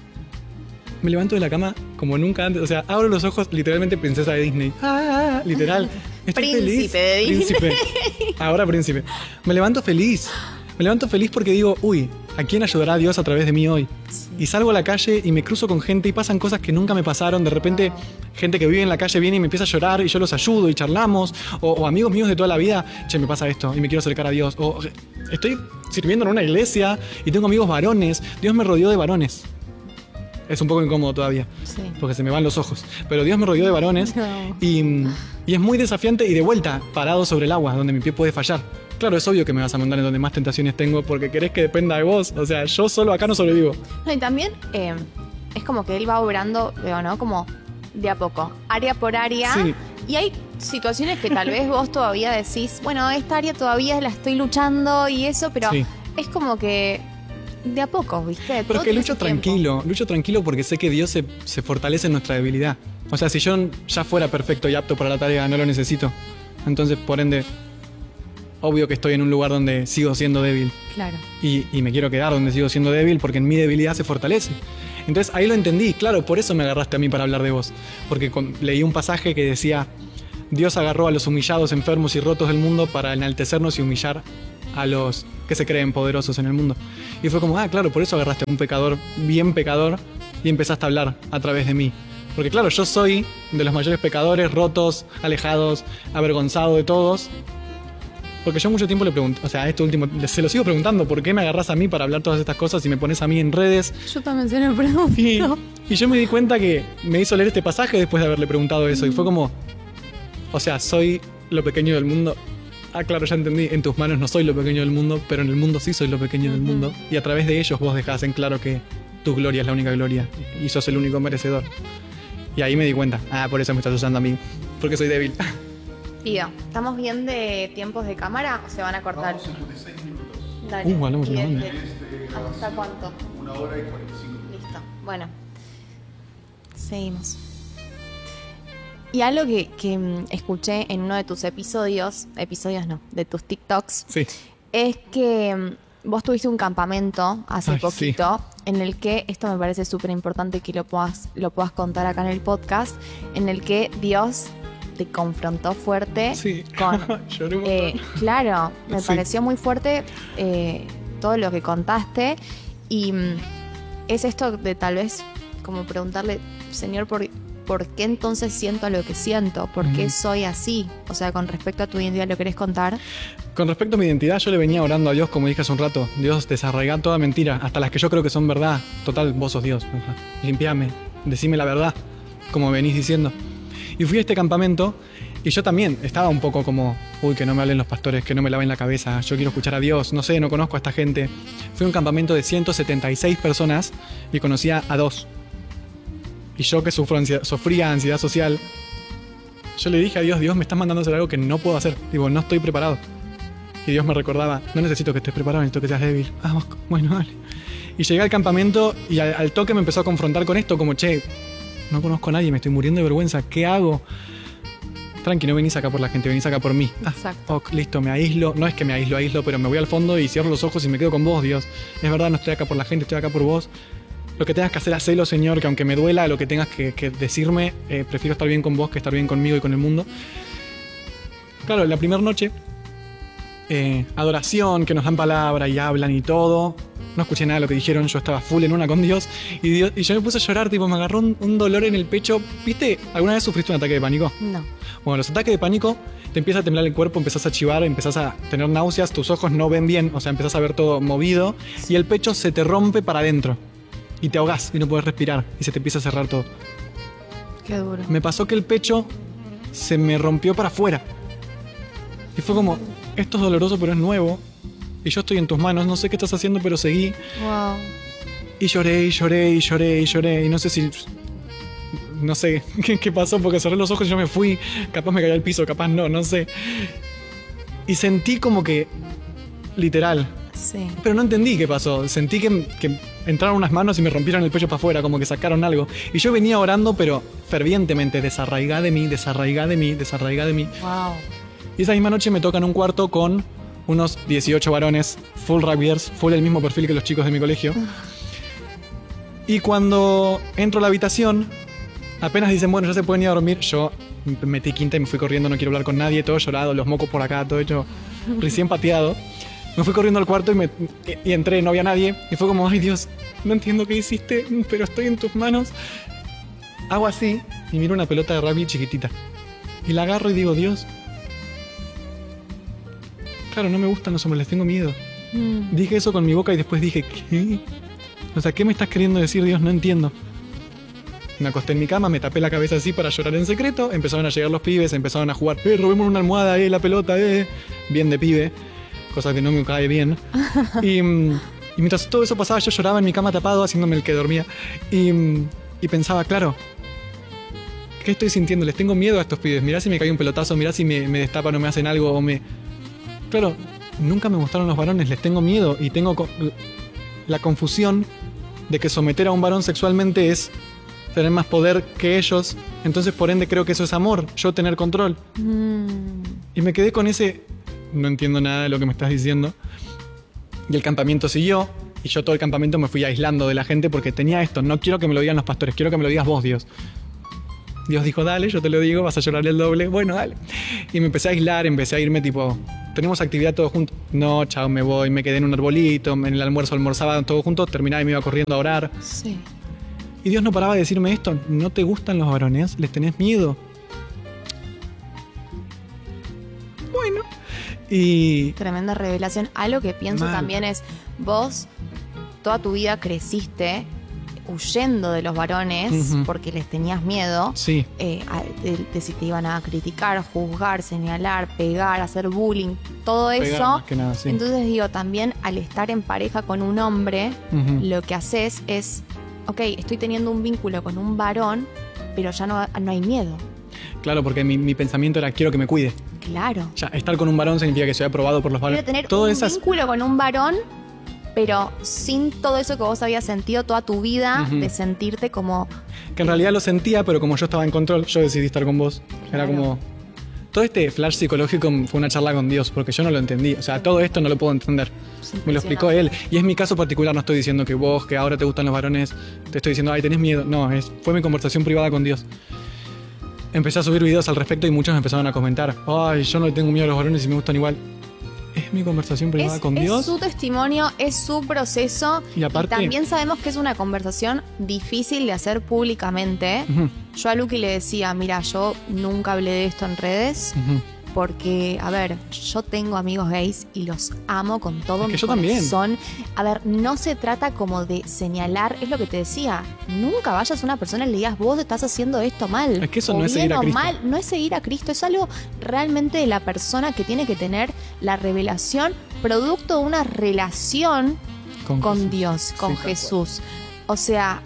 me levanto de la cama como nunca antes. O sea, abro los ojos, literalmente princesa de Disney. Literal. Estoy príncipe feliz. De Disney. Príncipe. Ahora príncipe. Me levanto feliz. Me levanto feliz porque digo, ¿a quién ayudará Dios a través de mí hoy? Sí. Y salgo a la calle y me cruzo con gente y pasan cosas que nunca me pasaron. De repente, gente que vive en la calle viene y me empieza a llorar y yo los ayudo y charlamos. O amigos míos de toda la vida, che, me pasa esto y me quiero acercar a Dios. O estoy sirviendo en una iglesia y tengo amigos varones. Dios me rodeó de varones. Es un poco incómodo todavía, porque se me van los ojos. Pero Dios me rodeó de varones y es muy desafiante y de vuelta, parado sobre el agua, donde mi pie puede fallar. Claro, es obvio que me vas a mandar en donde más tentaciones tengo porque querés que dependa de vos. O sea, yo solo acá no sobrevivo. No, y también es como que Él va obrando, ¿no? Como de a poco, área por área. Sí. Y hay situaciones que tal vez vos todavía decís, bueno, esta área todavía la estoy luchando y eso, pero es como que de a poco, ¿viste? Pero es que lucho tranquilo porque sé que Dios se fortalece en nuestra debilidad. O sea, si yo ya fuera perfecto y apto para la tarea, no lo necesito. Entonces, por ende, obvio que estoy en un lugar donde sigo siendo débil. Claro. Y me quiero quedar donde sigo siendo débil porque en mi debilidad se fortalece. Entonces ahí lo entendí, claro, por eso me agarraste a mí para hablar de vos. Porque leí un pasaje que decía: Dios agarró a los humillados, enfermos y rotos del mundo para enaltecernos y humillar a los que se creen poderosos en el mundo. Y fue como, claro, por eso agarraste a un pecador, bien pecador, y empezaste a hablar a través de mí. Porque claro, yo soy de los mayores pecadores, rotos, alejados, avergonzado de todos. Porque yo mucho tiempo le pregunto, o sea, esto último, se lo sigo preguntando, ¿por qué me agarras a mí para hablar todas estas cosas y me pones a mí en redes? Yo también se lo pregunto. Y yo me di cuenta que me hizo leer este pasaje después de haberle preguntado eso. Y fue como, o sea, soy lo pequeño del mundo. Claro, ya entendí, en tus manos no soy lo pequeño del mundo, pero en el mundo sí soy lo pequeño del mundo. Y a través de ellos vos dejás en claro que tu gloria es la única gloria y sos el único merecedor. Y ahí me di cuenta, por eso me estás usando a mí, porque soy débil. Pido, ¿estamos bien de tiempos de cámara o se van a cortar? 56 minutos. Dale. Hablamos una banda. ¿Hasta cuánto? 1 hora y 45. Listo. Bueno, seguimos. Y algo que escuché en uno de tus episodios no, de tus TikToks, Sí. es que vos tuviste un campamento hace poquito en el que, esto me parece súper importante que lo puedas contar acá en el podcast, en el que Dios te confrontó fuerte con... Lloré un montón. Claro, me pareció muy fuerte todo lo que contaste y es esto de tal vez como preguntarle, Señor, ¿por qué entonces siento lo que siento? ¿Por qué soy así? O sea, con respecto a tu identidad, ¿lo querés contar? Con respecto a mi identidad, yo le venía orando a Dios, como dije hace un rato. Dios, desarraiga toda mentira, hasta las que yo creo que son verdad. Total, vos sos Dios. Limpiame, decime la verdad, como venís diciendo. Y fui a este campamento y yo también estaba un poco como, que no me hablen los pastores, que no me laven la cabeza, yo quiero escuchar a Dios, no sé, no conozco a esta gente. Fui a un campamento de 176 personas y conocía a 2. Y yo que sufría ansiedad social, yo le dije a Dios, Dios, me estás mandando a hacer algo que no puedo hacer. Digo, no estoy preparado. Y Dios me recordaba, no necesito que estés preparado, necesito que seas débil. Bueno, dale. Y llegué al campamento y al toque me empezó a confrontar con esto, como, no conozco a nadie, me estoy muriendo de vergüenza, ¿qué hago? Tranqui, no venís acá por la gente, venís acá por mí. Exacto. Listo, me aíslo. No es que me aíslo, pero me voy al fondo y cierro los ojos y me quedo con vos, Dios. Es verdad, no estoy acá por la gente, estoy acá por vos. Lo que tengas que hacer, hacelo, Señor, que aunque me duela, lo que tengas que decirme, prefiero estar bien con vos que estar bien conmigo y con el mundo. Claro, la primera noche, adoración, que nos dan palabra y hablan y todo. No escuché nada de lo que dijeron, yo estaba full en una con Dios. Y yo me puse a llorar, me agarró un dolor en el pecho. ¿Viste? ¿Alguna vez sufriste un ataque de pánico? No. Bueno, los ataques de pánico, te empieza a temblar el cuerpo, empezás a chivar, empezás a tener náuseas, tus ojos no ven bien, o sea, empezás a ver todo movido y el pecho se te rompe para adentro. Y te ahogás y no puedes respirar y se te empieza a cerrar todo. Qué duro. Me pasó que el pecho se me rompió para afuera. Y fue como, esto es doloroso pero es nuevo. Y yo estoy en tus manos, no sé qué estás haciendo, pero seguí. Wow. Y lloré, y lloré, y lloré, y lloré. Y no sé si... No sé qué pasó porque cerré los ojos y yo me fui. Capaz me caí al piso, capaz no sé. Y sentí como que... Literal. Sí. Pero no entendí qué pasó. Sentí que entraron unas manos y me rompieron el pecho para afuera, como que sacaron algo. Y yo venía orando, pero fervientemente, desarraigá de mí, desarraigá de mí, desarraigá de mí. Wow. Y esa misma noche me tocan un cuarto con unos 18 varones, full rugbyers, full el mismo perfil que los chicos de mi colegio. Y cuando entro a la habitación, apenas dicen, bueno, ya se pueden ir a dormir, yo metí quinta y me fui corriendo, no quiero hablar con nadie, todo llorado, los mocos por acá, todo hecho recién pateado. Me fui corriendo al cuarto y entré, no había nadie. Y fue como, ay Dios, no entiendo qué hiciste, pero estoy en tus manos. Hago así y miro una pelota de rugby chiquitita. Y la agarro y digo, Dios. Claro, no me gustan los hombres, les tengo miedo. Dije eso con mi boca y después dije, ¿qué? O sea, ¿qué me estás queriendo decir, Dios? No entiendo. Me acosté en mi cama, me tapé la cabeza así para llorar en secreto. Empezaron a llegar los pibes, empezaron a jugar. Robemos una almohada, la pelota, Bien de pibe. Cosa que no me cae bien. Y mientras todo eso pasaba, yo lloraba en mi cama tapado, haciéndome el que dormía. Y pensaba, claro, ¿qué estoy sintiendo? Les tengo miedo a estos pibes. Mirá si me cae un pelotazo, mirá si me destapan o me hacen algo. Claro, nunca me gustaron los varones, les tengo miedo y tengo... la confusión de que someter a un varón sexualmente es tener más poder que ellos. Entonces, por ende, creo que eso es amor, yo tener control. Y me quedé con ese, no entiendo nada de lo que me estás diciendo. Y el campamento siguió, y yo todo el campamento me fui aislando de la gente porque tenía esto, no quiero que me lo digan los pastores, quiero que me lo digas vos, Dios. Dios dijo, dale, yo te lo digo, vas a llorar el doble, bueno, dale. Y me empecé a aislar, empecé a irme tipo, tenemos actividad todos juntos. No, chao, me voy, me quedé en un arbolito, en el almuerzo almorzaba todos juntos, terminaba y me iba corriendo a orar. Sí. Y Dios no paraba de decirme esto, ¿no te gustan los varones? ¿Les tenés miedo? Bueno. Y... Tremenda revelación. Algo que pienso también es, vos toda tu vida creciste huyendo de los varones porque les tenías miedo. Sí. De si te iban a criticar, juzgar, señalar, pegar, hacer bullying, todo Pegar eso. más que nada, sí. Entonces digo, también al estar en pareja con un hombre, lo que haces es, ok, estoy teniendo un vínculo con un varón, pero ya no hay miedo. Claro, porque mi pensamiento era, quiero que me cuide. Claro. Ya, estar con un varón significa que soy aprobado por los varones. Quiero tener Todas un esas... vínculo con un varón, pero sin todo eso que vos habías sentido toda tu vida, de sentirte como... Que en realidad lo sentía, pero como yo estaba en control, yo decidí estar con vos. Era Claro. como... Todo este flash psicológico fue una charla con Dios, porque yo no lo entendí. O sea, todo esto no lo puedo entender. Me lo explicó él. Y es mi caso particular, no estoy diciendo que vos, que ahora te gustan los varones, te estoy diciendo, ay, tenés miedo. No, fue mi conversación privada con Dios. Empecé a subir videos al respecto y muchos me empezaron a comentar, ay, yo no le tengo miedo a los varones y me gustan igual. Es mi conversación privada con Dios. Es su testimonio, es su proceso. Y aparte- también sabemos que es una conversación difícil de hacer públicamente. Ujú, Yo a Luqui le decía, mira, yo nunca hablé de esto en redes. ujú. Porque, a ver, yo tengo amigos gays y los amo con todo Es que mi yo también. corazón. A ver, no se trata como de señalar, es lo que te decía. Nunca vayas a una persona y le digas, vos estás haciendo esto mal. Es que eso o no es bien seguir a o Cristo. mal, no es seguir a Cristo, es algo realmente de la persona que tiene que tener la revelación, producto de una relación con Jesús. Dios, con Sí, tal cual. Jesús. O sea,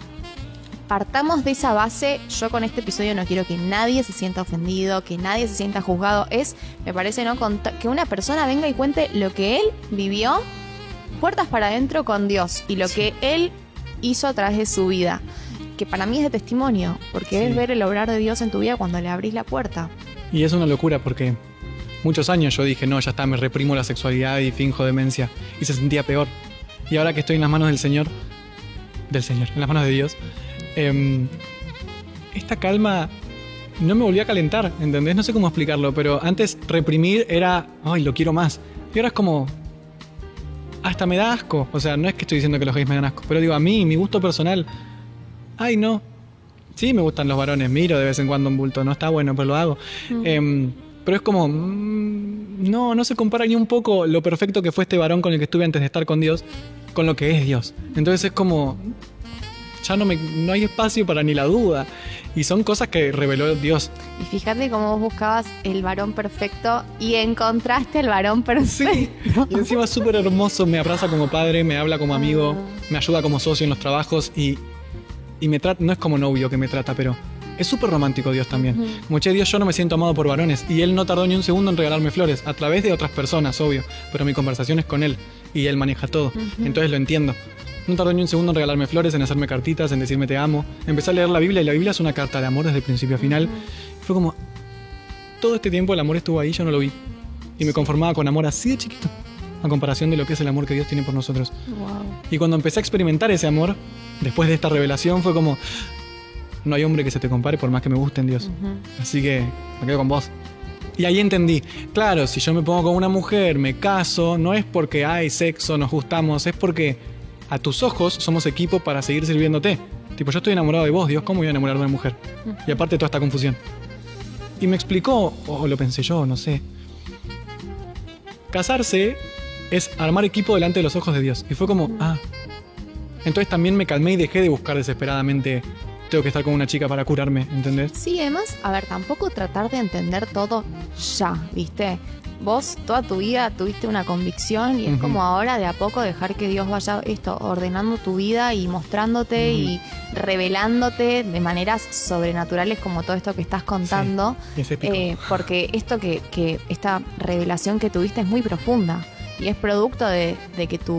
partamos de esa base. Yo con este episodio no quiero que nadie se sienta ofendido, que nadie se sienta juzgado. Me parece, ¿no? Que una persona venga y cuente lo que él vivió, puertas para adentro con Dios, y lo que él hizo a través de su vida. Que para mí es de testimonio, porque Sí. es ver el obrar de Dios en tu vida cuando le abrís la puerta. Y es una locura porque muchos años yo dije, no, ya está, me reprimo la sexualidad y finjo demencia. Y se sentía peor. Y ahora que estoy en las manos del Señor, en las manos de Dios, esta calma no me volvió a calentar, ¿entendés? No sé cómo explicarlo, pero antes reprimir era, ay, lo quiero más. Y ahora es como, hasta me da asco. O sea, no es que estoy diciendo que los gays me dan asco, pero digo, a mí, mi gusto personal, ay, no. Sí me gustan los varones, miro de vez en cuando un bulto, no está bueno, pero lo hago. Pero es como, no se compara ni un poco lo perfecto que fue este varón con el que estuve antes de estar con Dios, con lo que es Dios. Entonces es como, ya no hay espacio para ni la duda. Y son cosas que reveló Dios. Y fíjate cómo vos buscabas el varón perfecto y encontraste el varón perfecto. Y encima es súper hermoso, me abraza como padre, me habla como amigo, me ayuda como socio en los trabajos y me trata, no es como novio que me trata, pero es súper romántico Dios también. Como, che, Dios, yo no me siento amado por varones. Y Él no tardó ni un segundo en regalarme flores, a través de otras personas, obvio. Pero mi conversación es con Él y Él maneja todo. Entonces lo entiendo. No tardó ni un segundo en regalarme flores, en hacerme cartitas, en decirme te amo. Empecé a leer la Biblia y la Biblia es una carta de amor desde principio a final. Fue como, todo este tiempo el amor estuvo ahí, yo no lo vi. Y me conformaba con amor así de chiquito, a comparación de lo que es el amor que Dios tiene por nosotros. Wow. Y cuando empecé a experimentar ese amor, después de esta revelación, fue como, no hay hombre que se te compare por más que me guste en Dios. Así que me quedo con vos. Y ahí entendí, claro, si yo me pongo con una mujer, me caso, no es porque hay sexo, nos gustamos, es porque a tus ojos somos equipo para seguir sirviéndote. Tipo, yo estoy enamorado de vos, Dios, ¿cómo voy a enamorar de una mujer? Y aparte toda esta confusión. Y me explicó, o lo pensé yo, no sé. Casarse es armar equipo delante de los ojos de Dios. Y fue como, Entonces también me calmé y dejé de buscar desesperadamente, tengo que estar con una chica para curarme, ¿entendés? Sí, además, a ver, tampoco tratar de entender todo ya, ¿viste? Vos toda tu vida tuviste una convicción y es como ahora de a poco dejar que Dios vaya ordenando tu vida y mostrándote y revelándote de maneras sobrenaturales como todo esto que estás contando. Sí, es épico. Porque esta revelación que tuviste es muy profunda y es producto de que tu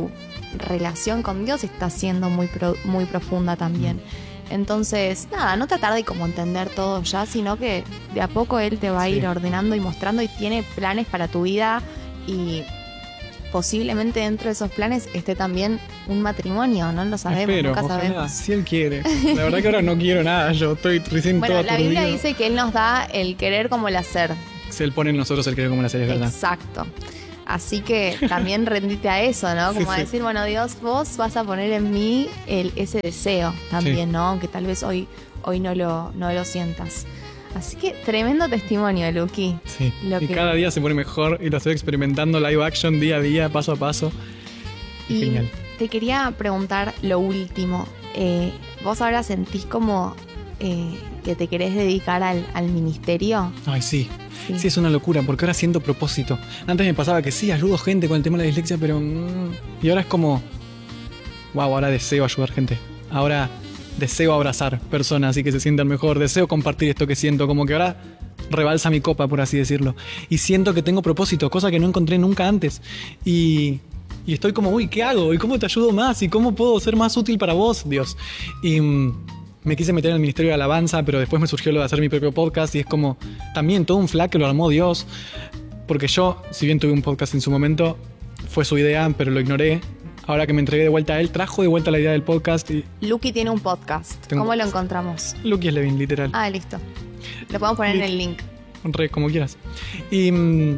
relación con Dios está siendo muy profunda también. Entonces, nada, no tratar de como entender todo ya, sino que de a poco Él te va a ir ordenando y mostrando y tiene planes para tu vida y posiblemente dentro de esos planes esté también un matrimonio, no lo sabemos, Espero, nunca ojalá, sabemos. si Él quiere. La verdad que ahora no quiero nada, yo estoy recién Bueno, todo la Biblia aturdido. dice que Él nos da el querer como el hacer. Si Él pone en nosotros el querer como la serie, es verdad. Exacto. Así que también rendite a eso, ¿no? Como a Sí. decir, bueno, Dios, vos vas a poner en mí ese deseo también, Sí. ¿no? Aunque tal vez hoy no lo sientas. Así que tremendo testimonio, Luqui. Sí. Lo Y que- cada día se pone mejor y lo estoy experimentando live action día a día, paso a paso. Y Genial. te quería preguntar lo último. ¿Vos ahora sentís como que te querés dedicar al ministerio? Ay, sí. Sí. Sí, es una locura, porque ahora siento propósito. Antes me pasaba que sí, ayudo gente con el tema de la dislexia, pero... Y ahora es como... Wow, ahora deseo ayudar gente. Ahora deseo abrazar personas y que se sientan mejor. Deseo compartir esto que siento. Como que ahora rebalsa mi copa, por así decirlo. Y siento que tengo propósito, cosa que no encontré nunca antes. Y estoy como, uy, ¿qué hago? ¿Y cómo te ayudo más? ¿Y cómo puedo ser más útil para vos, Dios? Y... me quise meter en el Ministerio de Alabanza, pero después me surgió lo de hacer mi propio podcast y es como también todo un flag que lo armó Dios. Porque yo, si bien tuve un podcast en su momento, fue su idea, pero lo ignoré. Ahora que me entregué de vuelta a él, trajo de vuelta la idea del podcast y Luqui tiene un podcast. Tengo un ¿Cómo lo podcast. encontramos? Luqui es Levin, literal. Ah, listo. Lo podemos poner en el link. Re, como quieras. Y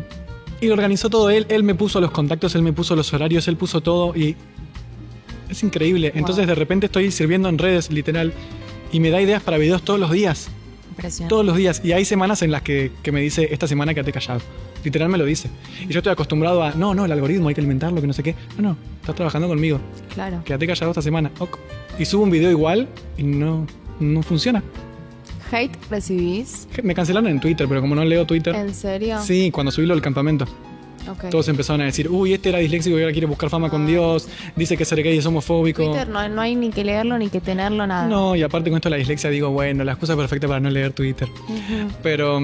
lo organizó todo él. Él me puso los contactos, él me puso los horarios, él puso todo y es increíble. Wow. Entonces de repente estoy sirviendo en redes, literal, y me da ideas para videos todos los días. Impresionante. Todos los días. Y hay semanas en las que me dice, esta semana quédate callado. Literal me lo dice. Y yo estoy acostumbrado a, no, el algoritmo hay que alimentarlo, que no sé qué. No, estás trabajando conmigo. Claro. Quédate callado esta semana. Ok. Y subo un video igual y no funciona. ¿Hate recibís? Me cancelaron en Twitter, pero como no leo Twitter... ¿En serio? Sí, cuando subí lo del campamento. Ok. Todos empezaron a decir, uy, este era disléxico y ahora quiere buscar fama con Dios. Dice que ser gay es homofóbico. Twitter no hay ni que leerlo ni que tenerlo, nada. No, y aparte con esto de la dislexia digo, bueno, la excusa perfecta para no leer Twitter. Ujú. Pero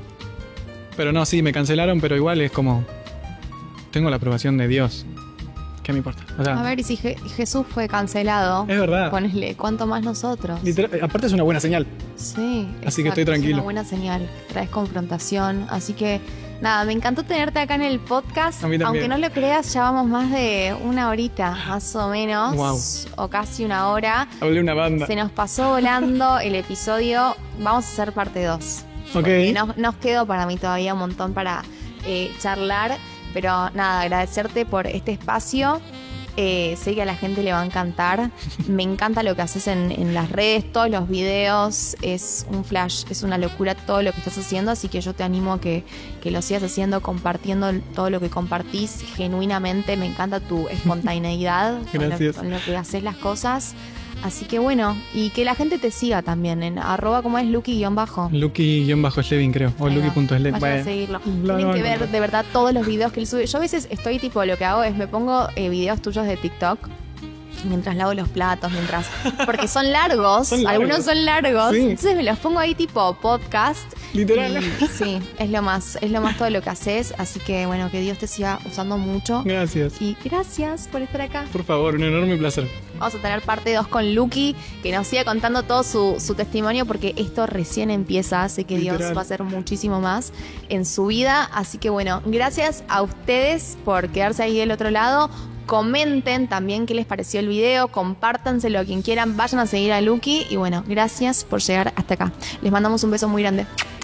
no, sí, me cancelaron, pero igual es como... Tengo la aprobación de Dios. ¿Qué me importa? O sea, A ver, y si Jesús fue cancelado, es verdad. ponele, ¿cuánto más nosotros? Literal, aparte es una buena señal. Sí. Así que exacto, estoy tranquilo. Es una buena señal. Traes confrontación. Así que, nada, me encantó tenerte acá en el podcast. A mí también. Aunque no lo creas, ya vamos más de una horita, más o menos. Wow. O casi una hora. Hablé una banda. Se nos pasó volando el episodio. Vamos a hacer parte 2. Ok. Nos quedó para mí todavía un montón para charlar. Pero nada, agradecerte por este espacio. Sé que a la gente le va a encantar. Me encanta lo que haces en las redes, todos los videos. Es un flash, es una locura todo lo que estás haciendo. Así que yo te animo a que lo sigas haciendo, compartiendo todo lo que compartís genuinamente. Me encanta tu espontaneidad Gracias. con lo que haces las cosas. Así que bueno, y que la gente te siga también en @ como es Luqui_. Luqui_Slevin, creo. O Ahí va. Luqui.slevin. Vayan a seguirlo. Lo Tienen que ver encuentro. de verdad todos los videos que él sube. Yo a veces estoy tipo, lo que hago es me pongo videos tuyos de TikTok mientras lavo los platos, porque son largos, Son largos. algunos son largos, Sí. entonces me los pongo ahí tipo podcast. Literal. Y sí, es lo más todo lo que haces, así que bueno, que Dios te siga usando mucho. Gracias. Y gracias por estar acá. Por favor, un enorme placer. Vamos a tener parte 2 con Luqui, que nos siga contando todo su testimonio, porque esto recién empieza. Sé que Literal. Dios va a hacer muchísimo más en su vida. Así que bueno, gracias a ustedes por quedarse ahí del otro lado. Comenten también qué les pareció el video, compártanselo a quien quieran, vayan a seguir a Luqui. Y bueno, gracias por llegar hasta acá. Les mandamos un beso muy grande.